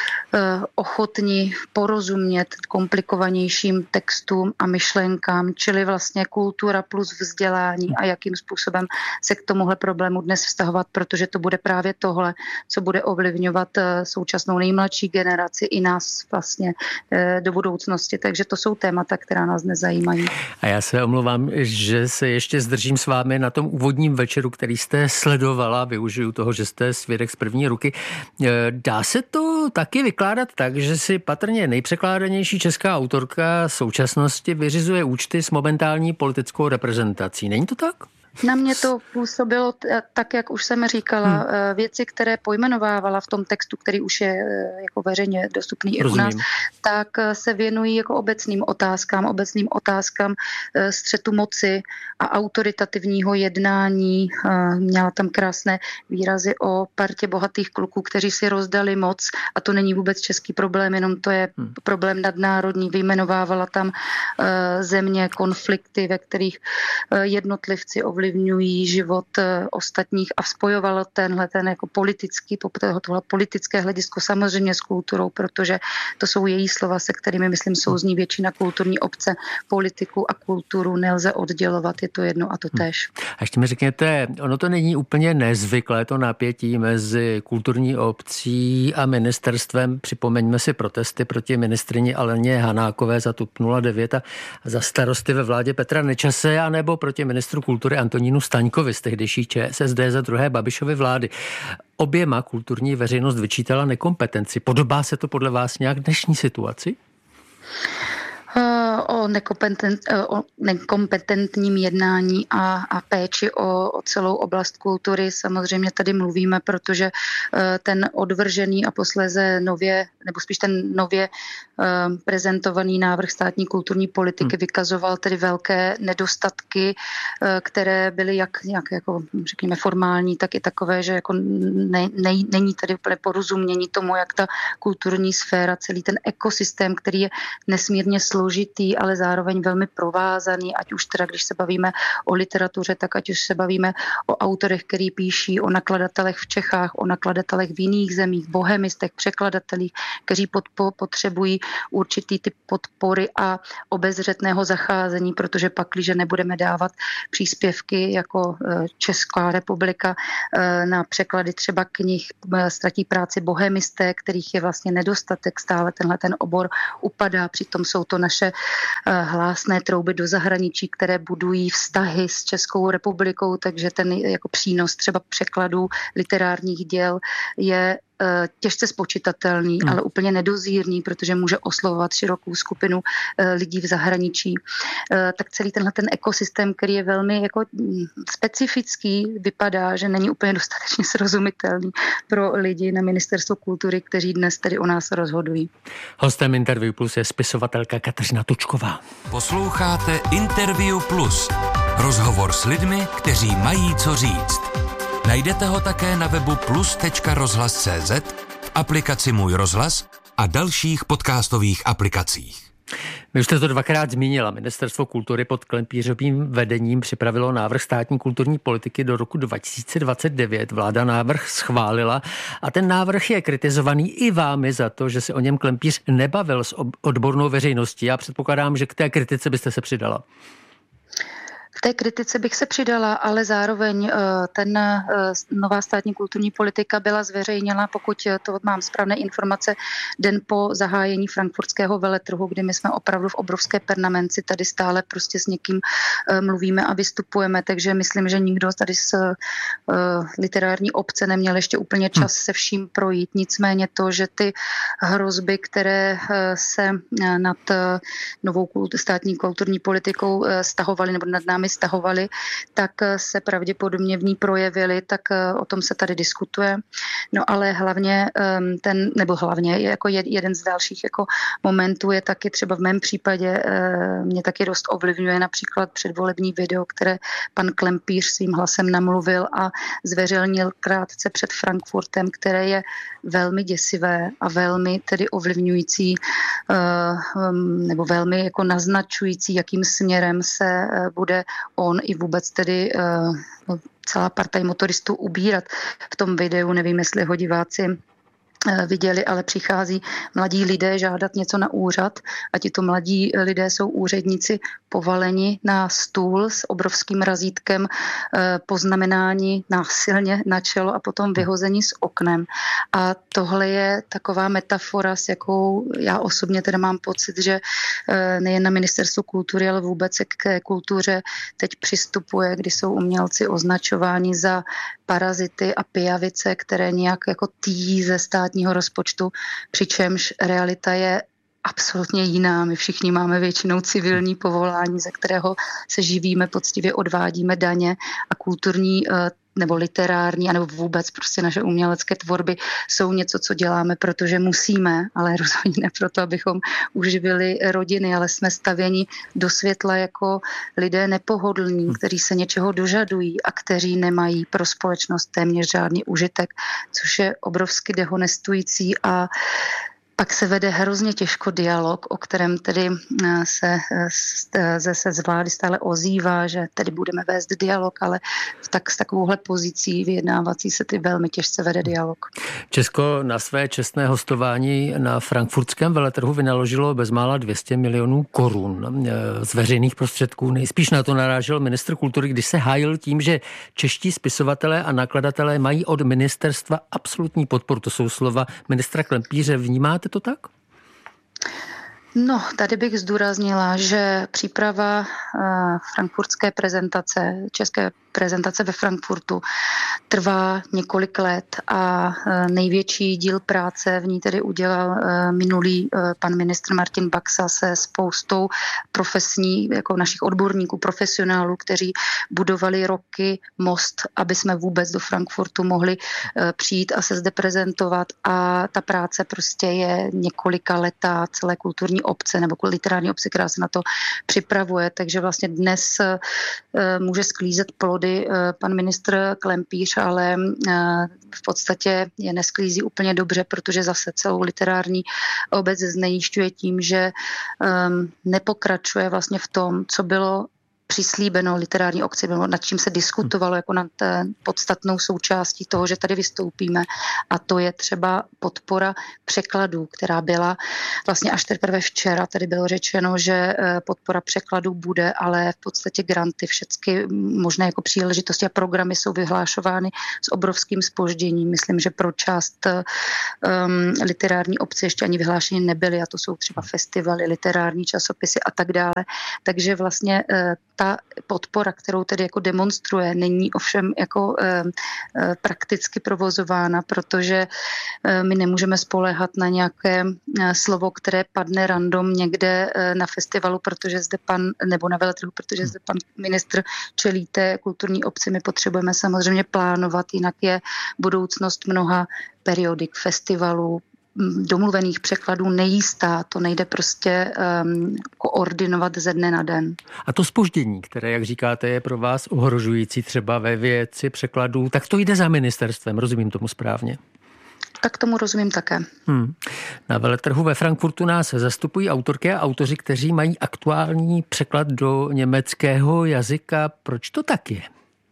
ochotni porozumět komplikovanějším textům a myšlenkám, čili vlastně kultura plus vzdělání a jakým způsobem se k tomuhle problému dnes vztahovat, protože to bude právě tohle, co bude ovlivňovat současnou nejmladší generaci i nás vlastně do budoucnosti. Takže to jsou témata, která nás dnes zajímají. A já se omlouvám, že se ještě zdržím s vámi na tom úvodním večeru, který jste sledovala, využiju toho, že jste svědek z první ruky. Dá se to taky vykládat tak, že si patrně nejpřekládanější česká autorka současnosti vyřizuje účty s momentální politickou reprezentací. Není to tak? Na mě to působilo tak, jak už jsem říkala. Věci, které pojmenovávala v tom textu, který už je jako veřejně dostupný i u nás, tak se věnují jako obecným otázkám střetu moci a autoritativního jednání. Měla tam krásné výrazy o partě bohatých kluků, kteří si rozdali moc a to není vůbec český problém, jenom to je problém nadnárodní. Vyjmenovávala tam země, konflikty, ve kterých jednotlivci ovlivňují život ostatních a spojovala ten jako tohle politické hledisko samozřejmě s kulturou, protože to jsou její slova, se kterými, myslím, souzní většina kulturní obce. Politiku a kulturu nelze oddělovat, je to jedno a to též. A ještě mi řekněte, ono to není úplně nezvyklé, to napětí mezi kulturní obcí a ministerstvem. Připomeňme si protesty proti ministryni Aleně Hanákové za TOP 09 a za starosty ve vládě Petra Nečase, anebo proti ministru kultury Antonínu Staňkovi z tehdejší ČSSD za druhé Babišovy vlády. Oběma kulturní veřejnost vyčítala nekompetenci. Podobá se to podle vás nějak dnešní situaci? O nekompetentním jednání a péči o celou oblast kultury samozřejmě tady mluvíme, protože ten odvržený a posléze ten nově prezentovaný návrh státní kulturní politiky vykazoval tedy velké nedostatky, které byly jak jako řekněme formální, tak i takové, že jako není tady úplně porozumění tomu, jak ta kulturní sféra, celý ten ekosystém, který je nesmírně složitý, ale zároveň velmi provázaný, ať už teda, když se bavíme o literatuře, tak ať už se bavíme o autorech, který píší, o nakladatelech v Čechách, o nakladatelech v jiných zemích, bohemistech, překladatelích, kteří potřebují určitý typ podpory a obezřetného zacházení, protože pak, když nebudeme dávat příspěvky jako Česká republika na překlady třeba knih, ztratí práci bohemisté, kterých je vlastně nedostatek, stále ten obor upadá, přitom jsou to naše hlásné trouby do zahraničí, které budují vztahy s Českou republikou, takže ten jako přínos třeba překladů literárních děl je těžce spočitatelný, ale úplně nedozírný, protože může oslovovat širokou skupinu lidí v zahraničí. Tak celý ten ekosystém, který je velmi jako specifický, vypadá, že není úplně dostatečně srozumitelný pro lidi na Ministerstvu kultury, kteří dnes tedy o nás rozhodují. Hostem Interview Plus je spisovatelka Kateřina Tučková. Posloucháte Interview Plus. Rozhovor s lidmi, kteří mají co říct. Najdete ho také na webu plus.rozhlas.cz, v aplikaci Můj rozhlas a dalších podcastových aplikacích. Vy už jste to dvakrát zmínila. Ministerstvo kultury pod Klempířovým vedením připravilo návrh státní kulturní politiky do roku 2029. Vláda návrh schválila a ten návrh je kritizovaný i vámi za to, že se o něm Klempíř nebavil s odbornou veřejností. Já předpokládám, že k té kritice byste se přidala. K té kritice bych se přidala, ale zároveň nová státní kulturní politika byla zveřejněna, pokud to mám správné informace, den po zahájení frankfurtského veletrhu, kdy my jsme opravdu v obrovské permanenci, tady stále prostě s někým mluvíme a vystupujeme, takže myslím, že nikdo tady z literární obce neměl ještě úplně čas se vším projít. Nicméně to, že ty hrozby, které se nad novou státní kulturní politikou stahovaly nebo nad námi stahovali, tak se pravděpodobně v ní projevily, tak o tom se tady diskutuje. No ale hlavně jako jeden z dalších jako momentů je taky třeba v mém případě mě taky dost ovlivňuje například předvolební video, které pan Klempíř svým hlasem namluvil a zveřejnil krátce před Frankfurtem, které je velmi děsivé a velmi tedy ovlivňující nebo velmi jako naznačující, jakým směrem se bude on i vůbec tedy celá partaj motoristů ubírat. V tom videu, nevím, jestli ho diváci viděli, ale přichází mladí lidé žádat něco na úřad a tito mladí lidé jsou úředníci povaleni na stůl s obrovským razítkem, poznamenání násilně na čelo a potom vyhození s oknem. A tohle je taková metafora, s jakou já osobně teda mám pocit, že nejen na Ministerstvu kultury, ale vůbec k kultuře teď přistupuje, kdy jsou umělci označováni za parazity a pijavice, které nějak jako týjí ze státního rozpočtu, přičemž realita je absolutně jiná. My všichni máme většinou civilní povolání, ze kterého se živíme, poctivě odvádíme daně a kulturní nebo literární, anebo vůbec prostě naše umělecké tvorby jsou něco, co děláme, protože musíme, ale rozhodně ne proto, abychom uživili rodiny, ale jsme stavěni do světla jako lidé nepohodlní, kteří se něčeho dožadují a kteří nemají pro společnost téměř žádný užitek, což je obrovsky dehonestující a pak se vede hrozně těžko dialog, o kterém tedy se z vlády stále ozývá, že tedy budeme vést dialog, ale s takovouhle pozicí vyjednávací se ty velmi těžce vede dialog. Česko na své čestné hostování na frankfurtském veletrhu vynaložilo bezmála 200 milionů korun z veřejných prostředků. Nejspíš na to narážel ministr kultury, když se hájil tím, že čeští spisovatelé a nakladatelé mají od ministerstva absolutní podporu. To jsou slova ministra Klempíře. Vnímáte to tak? No, tady bych zdůraznila, že příprava frankfurtské prezentace, české prezentace ve Frankfurtu trvá několik let a největší díl práce v ní tedy udělal minulý pan ministr Martin Baxa se spoustou profesní, jako našich odborníků, profesionálů, kteří budovali roky most, aby jsme vůbec do Frankfurtu mohli přijít a se zde prezentovat, a ta práce prostě je několika letá celé kulturní obce nebo literární obce, která se na to připravuje, takže vlastně dnes může sklízet plody pan ministr Klempíř, ale v podstatě je nesklízí úplně dobře, protože zase celou literární obec znejišťuje tím, že nepokračuje vlastně v tom, co bylo přislíbeno literární obci, nad čím se diskutovalo jako nad podstatnou součástí toho, že tady vystoupíme, a to je třeba podpora překladů, která byla vlastně až teprve včera. Tady bylo řečeno, že podpora překladů bude, ale v podstatě granty, všechny možné jako příležitosti a programy jsou vyhlášovány s obrovským zpožděním. Myslím, že pro část literární obce ještě ani vyhlášeny nebyly, a to jsou třeba festivaly, literární časopisy a tak dále. Takže vlastně ta podpora, kterou tedy jako demonstruje, není ovšem jako prakticky provozována, protože my nemůžeme spoléhat na nějaké slovo, které padne random někde na festivalu, protože zde nebo na veletrhu, protože zde pan ministr čelí té kulturní obci. My potřebujeme samozřejmě plánovat, jinak je budoucnost mnoha periodik, festivalů, domluvených překladů nejistá, to nejde prostě koordinovat ze dne na den. A to zpoždění, které, jak říkáte, je pro vás ohrožující třeba ve věci překladů, tak to jde za ministerstvem, rozumím tomu správně? Tak tomu rozumím také. Na veletrhu ve Frankfurtu nás zastupují autorky a autoři, kteří mají aktuální překlad do německého jazyka. Proč to tak je?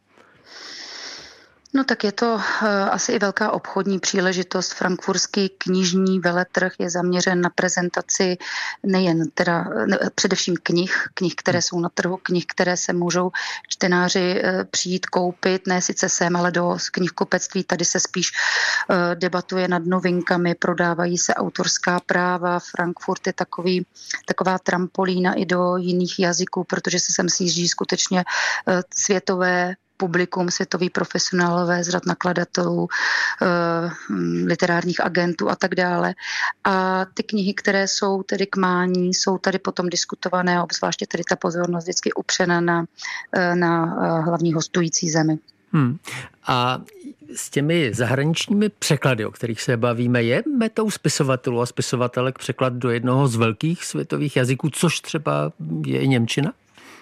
No tak je to asi i velká obchodní příležitost. Frankfurtský knižní veletrh je zaměřen na prezentaci nejen především knih, které jsou na trhu, knih, které se můžou čtenáři přijít koupit, ne sice sem, ale do knihkupectví. Tady se spíš debatuje nad novinkami, prodávají se autorská práva. Frankfurt je taková trampolína i do jiných jazyků, protože se sem sjíždí skutečně světové publikum, světoví profesionálové z řad nakladatelů, literárních agentů a tak dále. A ty knihy, které jsou tedy k mání, jsou tady potom diskutované, a obzvláště tedy ta pozornost vždycky upřena na hlavní hostující zemi. A s těmi zahraničními překlady, o kterých se bavíme, je metou spisovatelů a spisovatelek překlad do jednoho z velkých světových jazyků, což třeba je i němčina?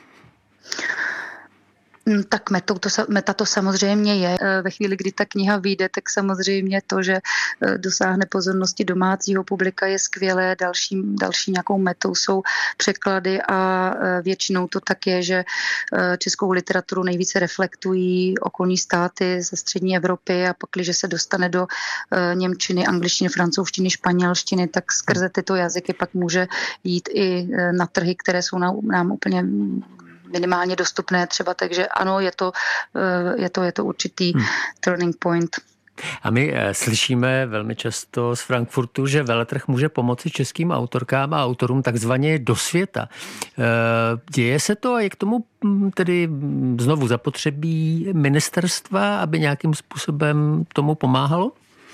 Tak meta to samozřejmě je. Ve chvíli, kdy ta kniha vyjde, tak samozřejmě to, že dosáhne pozornosti domácího publika, je skvělé. Další nějakou metou jsou překlady a většinou to tak je, že českou literaturu nejvíce reflektují okolní státy ze střední Evropy, a pak, když se dostane do němčiny, angličtiny, francouzštiny, španělštiny, tak skrze tyto jazyky pak může jít i na trhy, které jsou nám úplně minimálně dostupné třeba, takže ano, je to určitý turning point. A my slyšíme velmi často z Frankfurtu, že veletrh může pomoci českým autorkám a autorům takzvaně do světa. Děje se to a je k tomu tedy znovu zapotřebí ministerstva, aby nějakým způsobem tomu pomáhalo?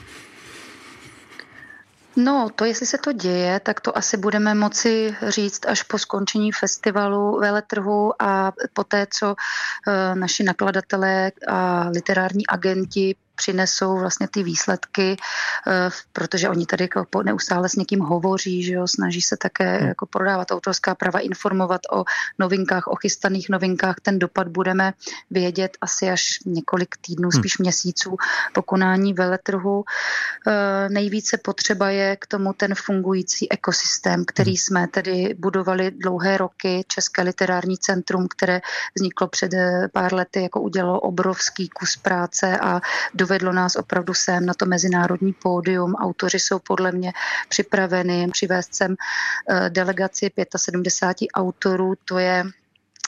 No, to jestli se to děje, tak to asi budeme moci říct až po skončení festivalu veletrhu a poté, co naši nakladatelé a literární agenti přinesou vlastně ty výsledky, protože oni tady jako neustále s někým hovoří, že jo, snaží se také jako prodávat autorská práva, informovat o novinkách, o chystaných novinkách. Ten dopad budeme vědět asi až několik týdnů, spíš měsíců po konání veletrhu. Nejvíce potřeba je k tomu ten fungující ekosystém, který jsme tedy budovali dlouhé roky. České literární centrum, které vzniklo před pár lety, jako udělalo obrovský kus práce a dovedlo nás opravdu sem na to mezinárodní pódium. Autoři jsou podle mě připraveni přivést sem delegaci 75 autorů. To je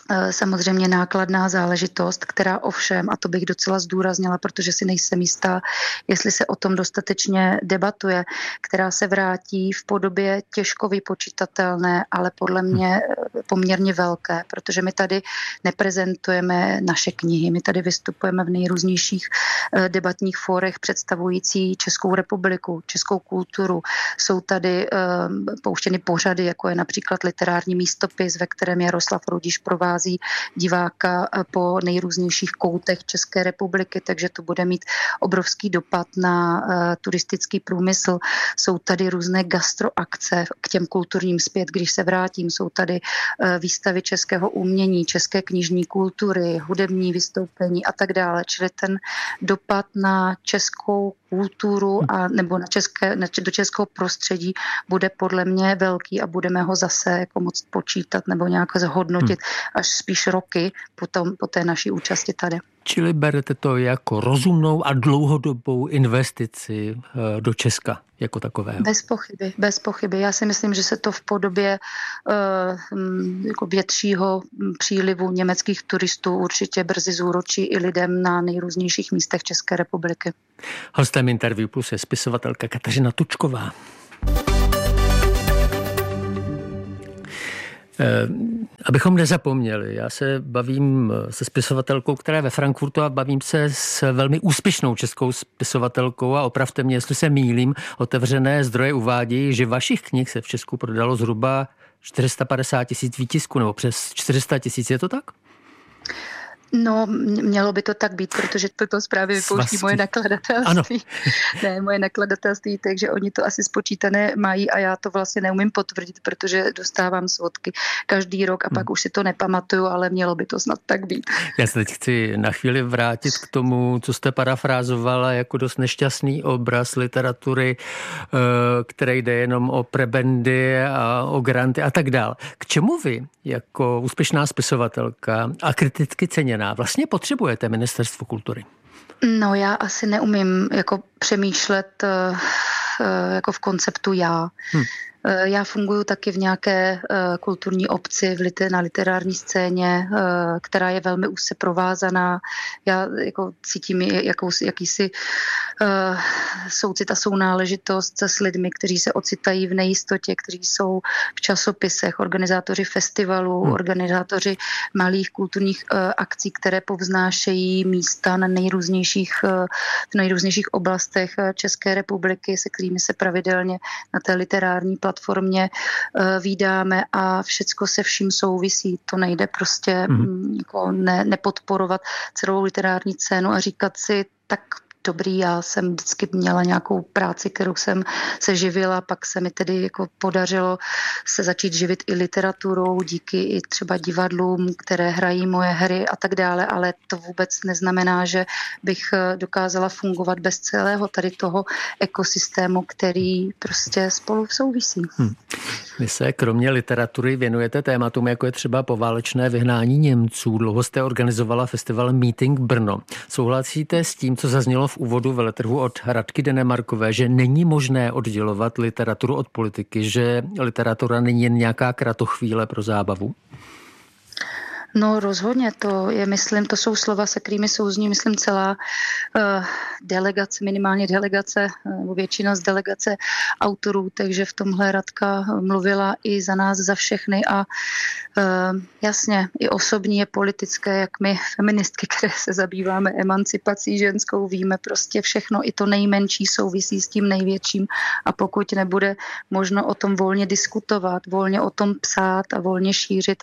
samozřejmě nákladná záležitost, která ovšem, a to bych docela zdůraznila, protože si nejsem jistá, jestli se o tom dostatečně debatuje, která se vrátí v podobě těžko vypočitatelné, ale podle mě poměrně velké, protože my tady neprezentujeme naše knihy, my tady vystupujeme v nejrůznějších debatních fórech představující Českou republiku, českou kulturu. Jsou tady pouštěny pořady, jako je například literární místopis, ve kterém Jaroslav Rudiš provází diváka po nejrůznějších koutech České republiky, takže to bude mít obrovský dopad na turistický průmysl. Jsou tady různé gastroakce k těm kulturním zpět, když se vrátím. Jsou tady výstavy českého umění, české knižní kultury, hudební vystoupení a tak dále. Čili ten dopad na českou kulturu a nebo do českého prostředí bude podle mě velký a budeme ho zase jako moc počítat nebo nějak zhodnotit až spíš roky po té naší účasti tady. Čili berete to jako rozumnou a dlouhodobou investici do Česka jako takového? Bez pochyby. Já si myslím, že se to v podobě jako většího přílivu německých turistů určitě brzy zúročí i lidem na nejrůznějších místech České republiky. Hostem Interview Plus je spisovatelka Kateřina Tučková. Abychom nezapomněli, já se bavím se spisovatelkou, která je ve Frankfurtu a bavím se s velmi úspěšnou českou spisovatelkou a opravte mě, jestli se mýlím, otevřené zdroje uvádějí, že vašich knih se v Česku prodalo zhruba 450 000 výtisků nebo přes 400 000, je to tak? No, mělo by to tak být, protože toto zprávy vypouští moje nakladatelství. Ne, moje nakladatelství, takže oni to asi spočítané mají a já to vlastně neumím potvrdit, protože dostávám svodky každý rok a pak už si to nepamatuju, ale mělo by to snad tak být. Já se teď chci na chvíli vrátit k tomu, co jste parafrázovala jako dost nešťastný obraz literatury, který jde jenom o prebendy a o granty a tak dál. K čemu vy jako úspěšná spisovatelka a kriticky ceněná vlastně potřebujete Ministerstvo kultury? No, já asi neumím jako přemýšlet jako v konceptu já. Já funguji taky v nějaké kulturní obci na literární scéně, která je velmi úzce provázaná. Já jako cítím jakýsi soucit a sounáležitost s lidmi, kteří se ocitají v nejistotě, kteří jsou v časopisech, organizátoři festivalů, organizátoři malých kulturních akcí, které povznášejí místa v nejrůznějších oblastech České republiky, se kterými se pravidelně na té literární platformě vídáme a všecko se vším souvisí. To nejde prostě jako nepodporovat celou literární scénu a říkat si, tak dobrý, já jsem vždycky měla nějakou práci, kterou jsem se živila, pak se mi tedy jako podařilo se začít živit i literaturou, díky i třeba divadlům, které hrají moje hry a tak dále, ale to vůbec neznamená, že bych dokázala fungovat bez celého tady toho ekosystému, který prostě spolu souvisí. Vy se kromě literatury věnujete tématům, jako je třeba poválečné vyhnání Němců. Dlouho jste organizovala festival Meeting Brno. Souhlasíte s tím, co zaznělo v úvodu veletrhu od Radky Denemarkové, že není možné oddělovat literaturu od politiky, že literatura není jen nějaká kratochvíle pro zábavu? No rozhodně, to jsou slova, se kterými souzní, myslím, celá delegace, minimálně delegace, nebo většina z delegace autorů, takže v tomhle Radka mluvila i za nás, za všechny a jasně, i osobní je politické, jak my feministky, které se zabýváme emancipací ženskou, víme prostě všechno, i to nejmenší souvisí s tím největším a pokud nebude možno o tom volně diskutovat, volně o tom psát a volně šířit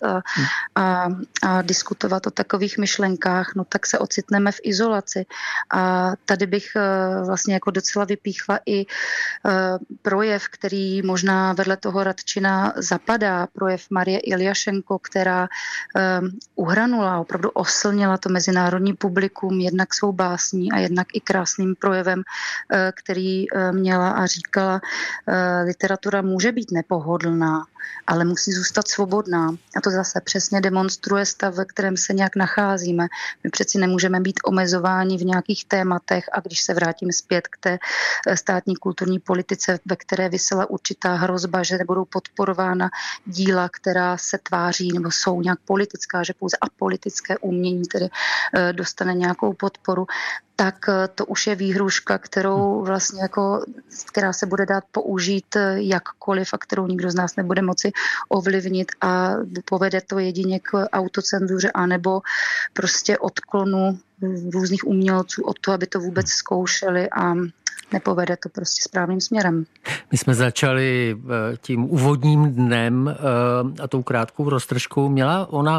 a diskutovat o takových myšlenkách, no tak se ocitneme v izolaci. A tady bych vlastně jako docela vypíchla i projev, který možná vedle toho Radčina zapadá, projev Marie Iljašenko, která uhranula, opravdu oslnila to mezinárodní publikum jednak svou básní a jednak i krásným projevem, který měla a říkala, literatura může být nepohodlná, ale musí zůstat svobodná. A to zase přesně demonstruje stav, ve kterém se nějak nacházíme. My přeci nemůžeme být omezováni v nějakých tématech a když se vrátím zpět k té státní kulturní politice, ve které visela určitá hrozba, že nebudou podporována díla, která se tváří nebo jsou nějak politická, že pouze apolitické umění tedy dostane nějakou podporu, tak to už je výhruška, kterou vlastně která se bude dát použít jakkoliv a kterou nikdo z nás nebude moci ovlivnit a povede to jedině k autocenzuře anebo prostě odklonu různých umělců od toho, aby to vůbec zkoušeli a nepovede to prostě správným směrem. My jsme začali tím úvodním dnem a tou krátkou roztržkou. Měla ona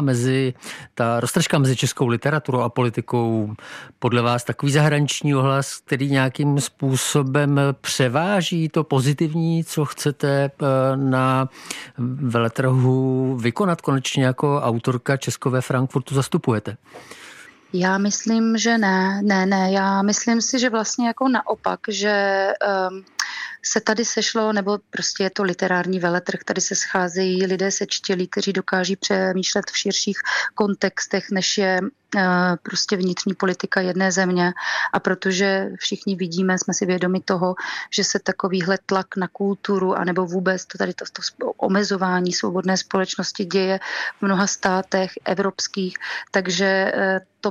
ta roztržka mezi českou literaturou a politikou podle vás takový zahraniční ohlas, který nějakým způsobem převáží to pozitivní, co chcete na veletrhu vykonat konečně jako autorka česko ve Frankfurtu zastupujete? Já myslím, že ne. Já myslím si, že vlastně jako naopak, že se tady sešlo, nebo prostě je to literární veletrh, tady se scházejí lidé sečtělí, kteří dokáží přemýšlet v širších kontextech, než je prostě vnitřní politika jedné země. A protože všichni vidíme, jsme si vědomi toho, že se takovýhle tlak na kulturu, anebo vůbec to omezování svobodné společnosti děje v mnoha státech evropských, takže to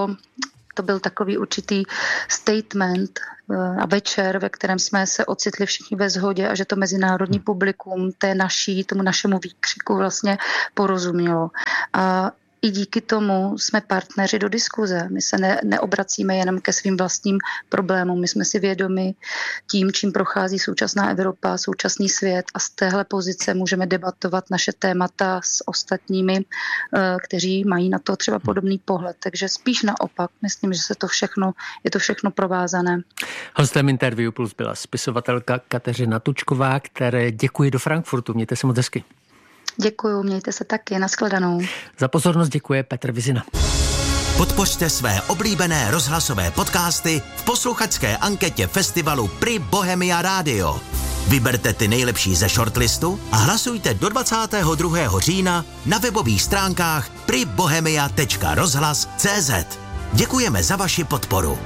byl takový určitý statement a večer, ve kterém jsme se ocitli všichni ve shodě a že to mezinárodní publikum tomu našemu výkřiku vlastně porozumělo. A i díky tomu jsme partneři do diskuze. My se neobracíme jenom ke svým vlastním problémům. My jsme si vědomi tím, čím prochází současná Evropa, současný svět a z téhle pozice můžeme debatovat naše témata s ostatními, kteří mají na to třeba podobný pohled. Takže spíš naopak. Myslím, že je to všechno provázané. Hostem Interview Plus byla spisovatelka Kateřina Tučková, které děkuji do Frankfurtu. Mějte se moc hezky. Děkuju, mějte se taky, nashledanou. Za pozornost děkuje Petr Vizina. Podpořte své oblíbené rozhlasové podcasty v posluchačské anketě festivalu Pri Bohemia Radio. Vyberte ty nejlepší ze shortlistu a hlasujte do 22. října na webových stránkách pribohemia.rozhlas.cz. Děkujeme za vaši podporu.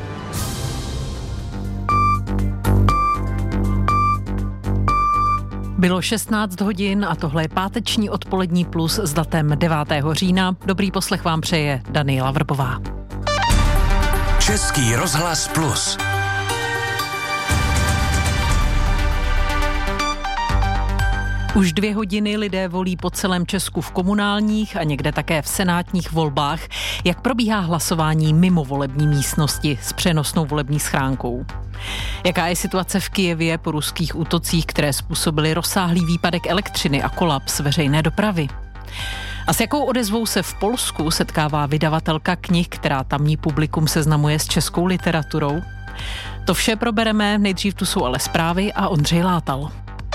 Bylo 16 hodin a tohle je páteční odpolední plus s datem 9. října. Dobrý poslech vám přeje Daniela Vrbová. Český rozhlas plus. Už 2 hodiny lidé volí po celém Česku v komunálních a někde také v senátních volbách. Jak probíhá hlasování mimo volební místnosti s přenosnou volební schránkou? Jaká je situace v Kyjevě po ruských útocích, které způsobily rozsáhlý výpadek elektřiny a kolaps veřejné dopravy? A s jakou odezvou se v Polsku setkává vydavatelka knih, která tamní publikum seznamuje s českou literaturou? To vše probereme, nejdřív tu jsou ale zprávy a Ondřej Látal.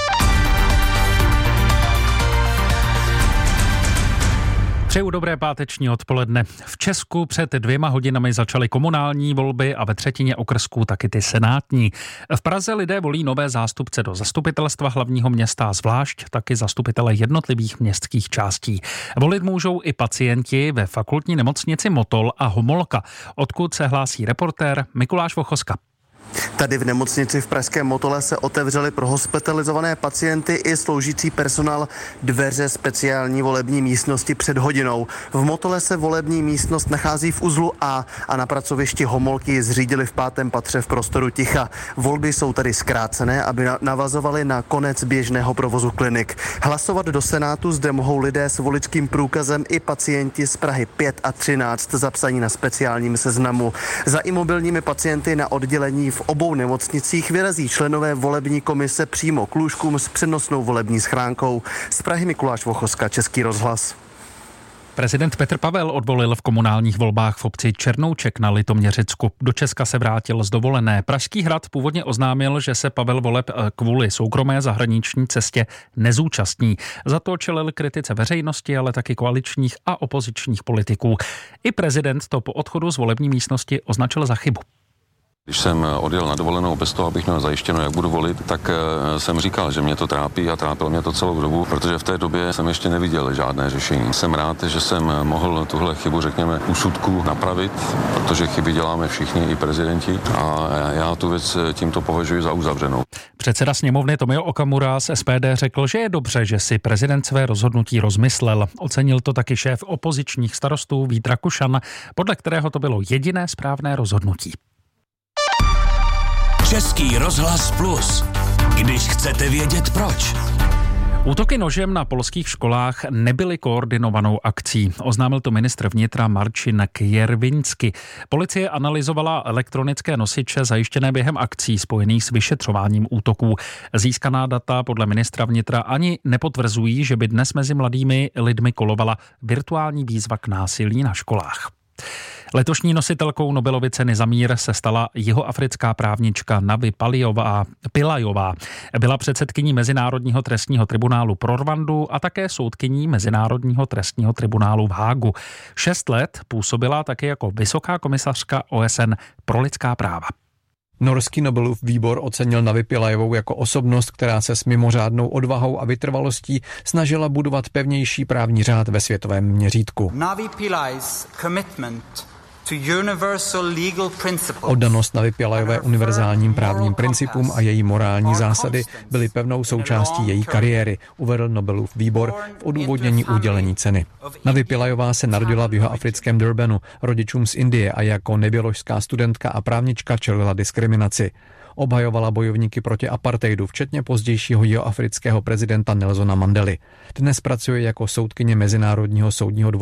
Přeju dobré páteční odpoledne. V Česku před 2 hodinami začaly komunální volby a ve třetině okrsků taky ty senátní. V Praze lidé volí nové zástupce do zastupitelstva hlavního města, zvlášť taky zastupitele jednotlivých městských částí. Volit můžou i pacienti ve fakultní nemocnici Motol a Homolka, odkud se hlásí reportér Mikuláš Vochoska. Tady v nemocnici v pražském Motole se otevřely pro hospitalizované pacienty i sloužící personál dveře speciální volební místnosti před hodinou. V Motole se volební místnost nachází v uzlu A a na pracovišti Homolky ji zřídili v 5. patře v prostoru ticha. Volby jsou tady zkrácené, aby navazovaly na konec běžného provozu klinik. Hlasovat do Senátu zde mohou lidé s voličským průkazem i pacienti z Prahy 5 a 13 zapsaní na speciálním seznamu. Za imobilními pacienty na oddělení v obou nemocnicích vyrazí členové volební komise přímo k lůžkům s přenosnou volební schránkou. Z Prahy Mikuláš Vochoska, Český rozhlas. Prezident Petr Pavel odvolil v komunálních volbách v obci Černouček na Litoměřicku. Do Česka se vrátil z dovolené. Pražský hrad původně oznámil, že se Pavel voleb kvůli soukromé zahraniční cestě nezúčastní. Za to čelil kritice veřejnosti, ale taky koaličních a opozičních politiků. I prezident to po odchodu z volební místnosti označil za chybu. Když jsem odjel na dovolenou bez toho, abych měl zajištěno, jak budu volit, tak jsem říkal, že mě to trápí a trápilo mě to celou dobu, protože v té době jsem ještě neviděl žádné řešení. Jsem rád, že jsem mohl tuhle chybu, řekněme, úsudku napravit, protože chyby děláme všichni, i prezidenti, a já tu věc tímto považuji za uzavřenou. Předseda sněmovny Tomio Okamura z SPD řekl, že je dobře, že si prezident své rozhodnutí rozmyslel. Ocenil to taky šéf opozičních starostů Vít Rakušan, podle kterého to bylo jediné správné rozhodnutí. Český rozhlas Plus. Když chcete vědět proč. Útoky nožem na polských školách nebyly koordinovanou akcí. Oznámil to ministr vnitra Marcin Kierwiński. Policie analyzovala elektronické nosiče zajištěné během akcí spojených s vyšetřováním útoků. Získaná data podle ministra vnitra ani nepotvrzují, že by dnes mezi mladými lidmi kolovala virtuální výzva k násilí na školách. Letošní nositelkou Nobelovy ceny za mír se stala jihoafrická právnička Navi Pillajová. Byla předsedkyní Mezinárodního trestního tribunálu pro Rwandu a také soudkyní Mezinárodního trestního tribunálu v Hágu. 6 let působila také jako vysoká komisařka OSN pro lidská práva. Norský Nobelův výbor ocenil Navi Pillajovou jako osobnost, která se s mimořádnou odvahou a vytrvalostí snažila budovat pevnější právní řád ve světovém měřítku. Navi Pillaj's commitment to universal legal principles. Oddanost Navi Pillajové univerzálním právním principům a její morální zásady byly pevnou součástí její kariéry, uvedl Nobelův výbor v odůvodnění udělení ceny. Navi Pillajová se narodila v jihoafrickém Durbanu, rodičům z Indie, a jako neběložská studentka a právnička čelila diskriminaci. Obhajovala bojovníky proti apartheidu, včetně pozdějšího jihoafrického prezidenta Nelsona Mandely. Dnes pracuje jako soudkyně Mezinárodního soudního dvora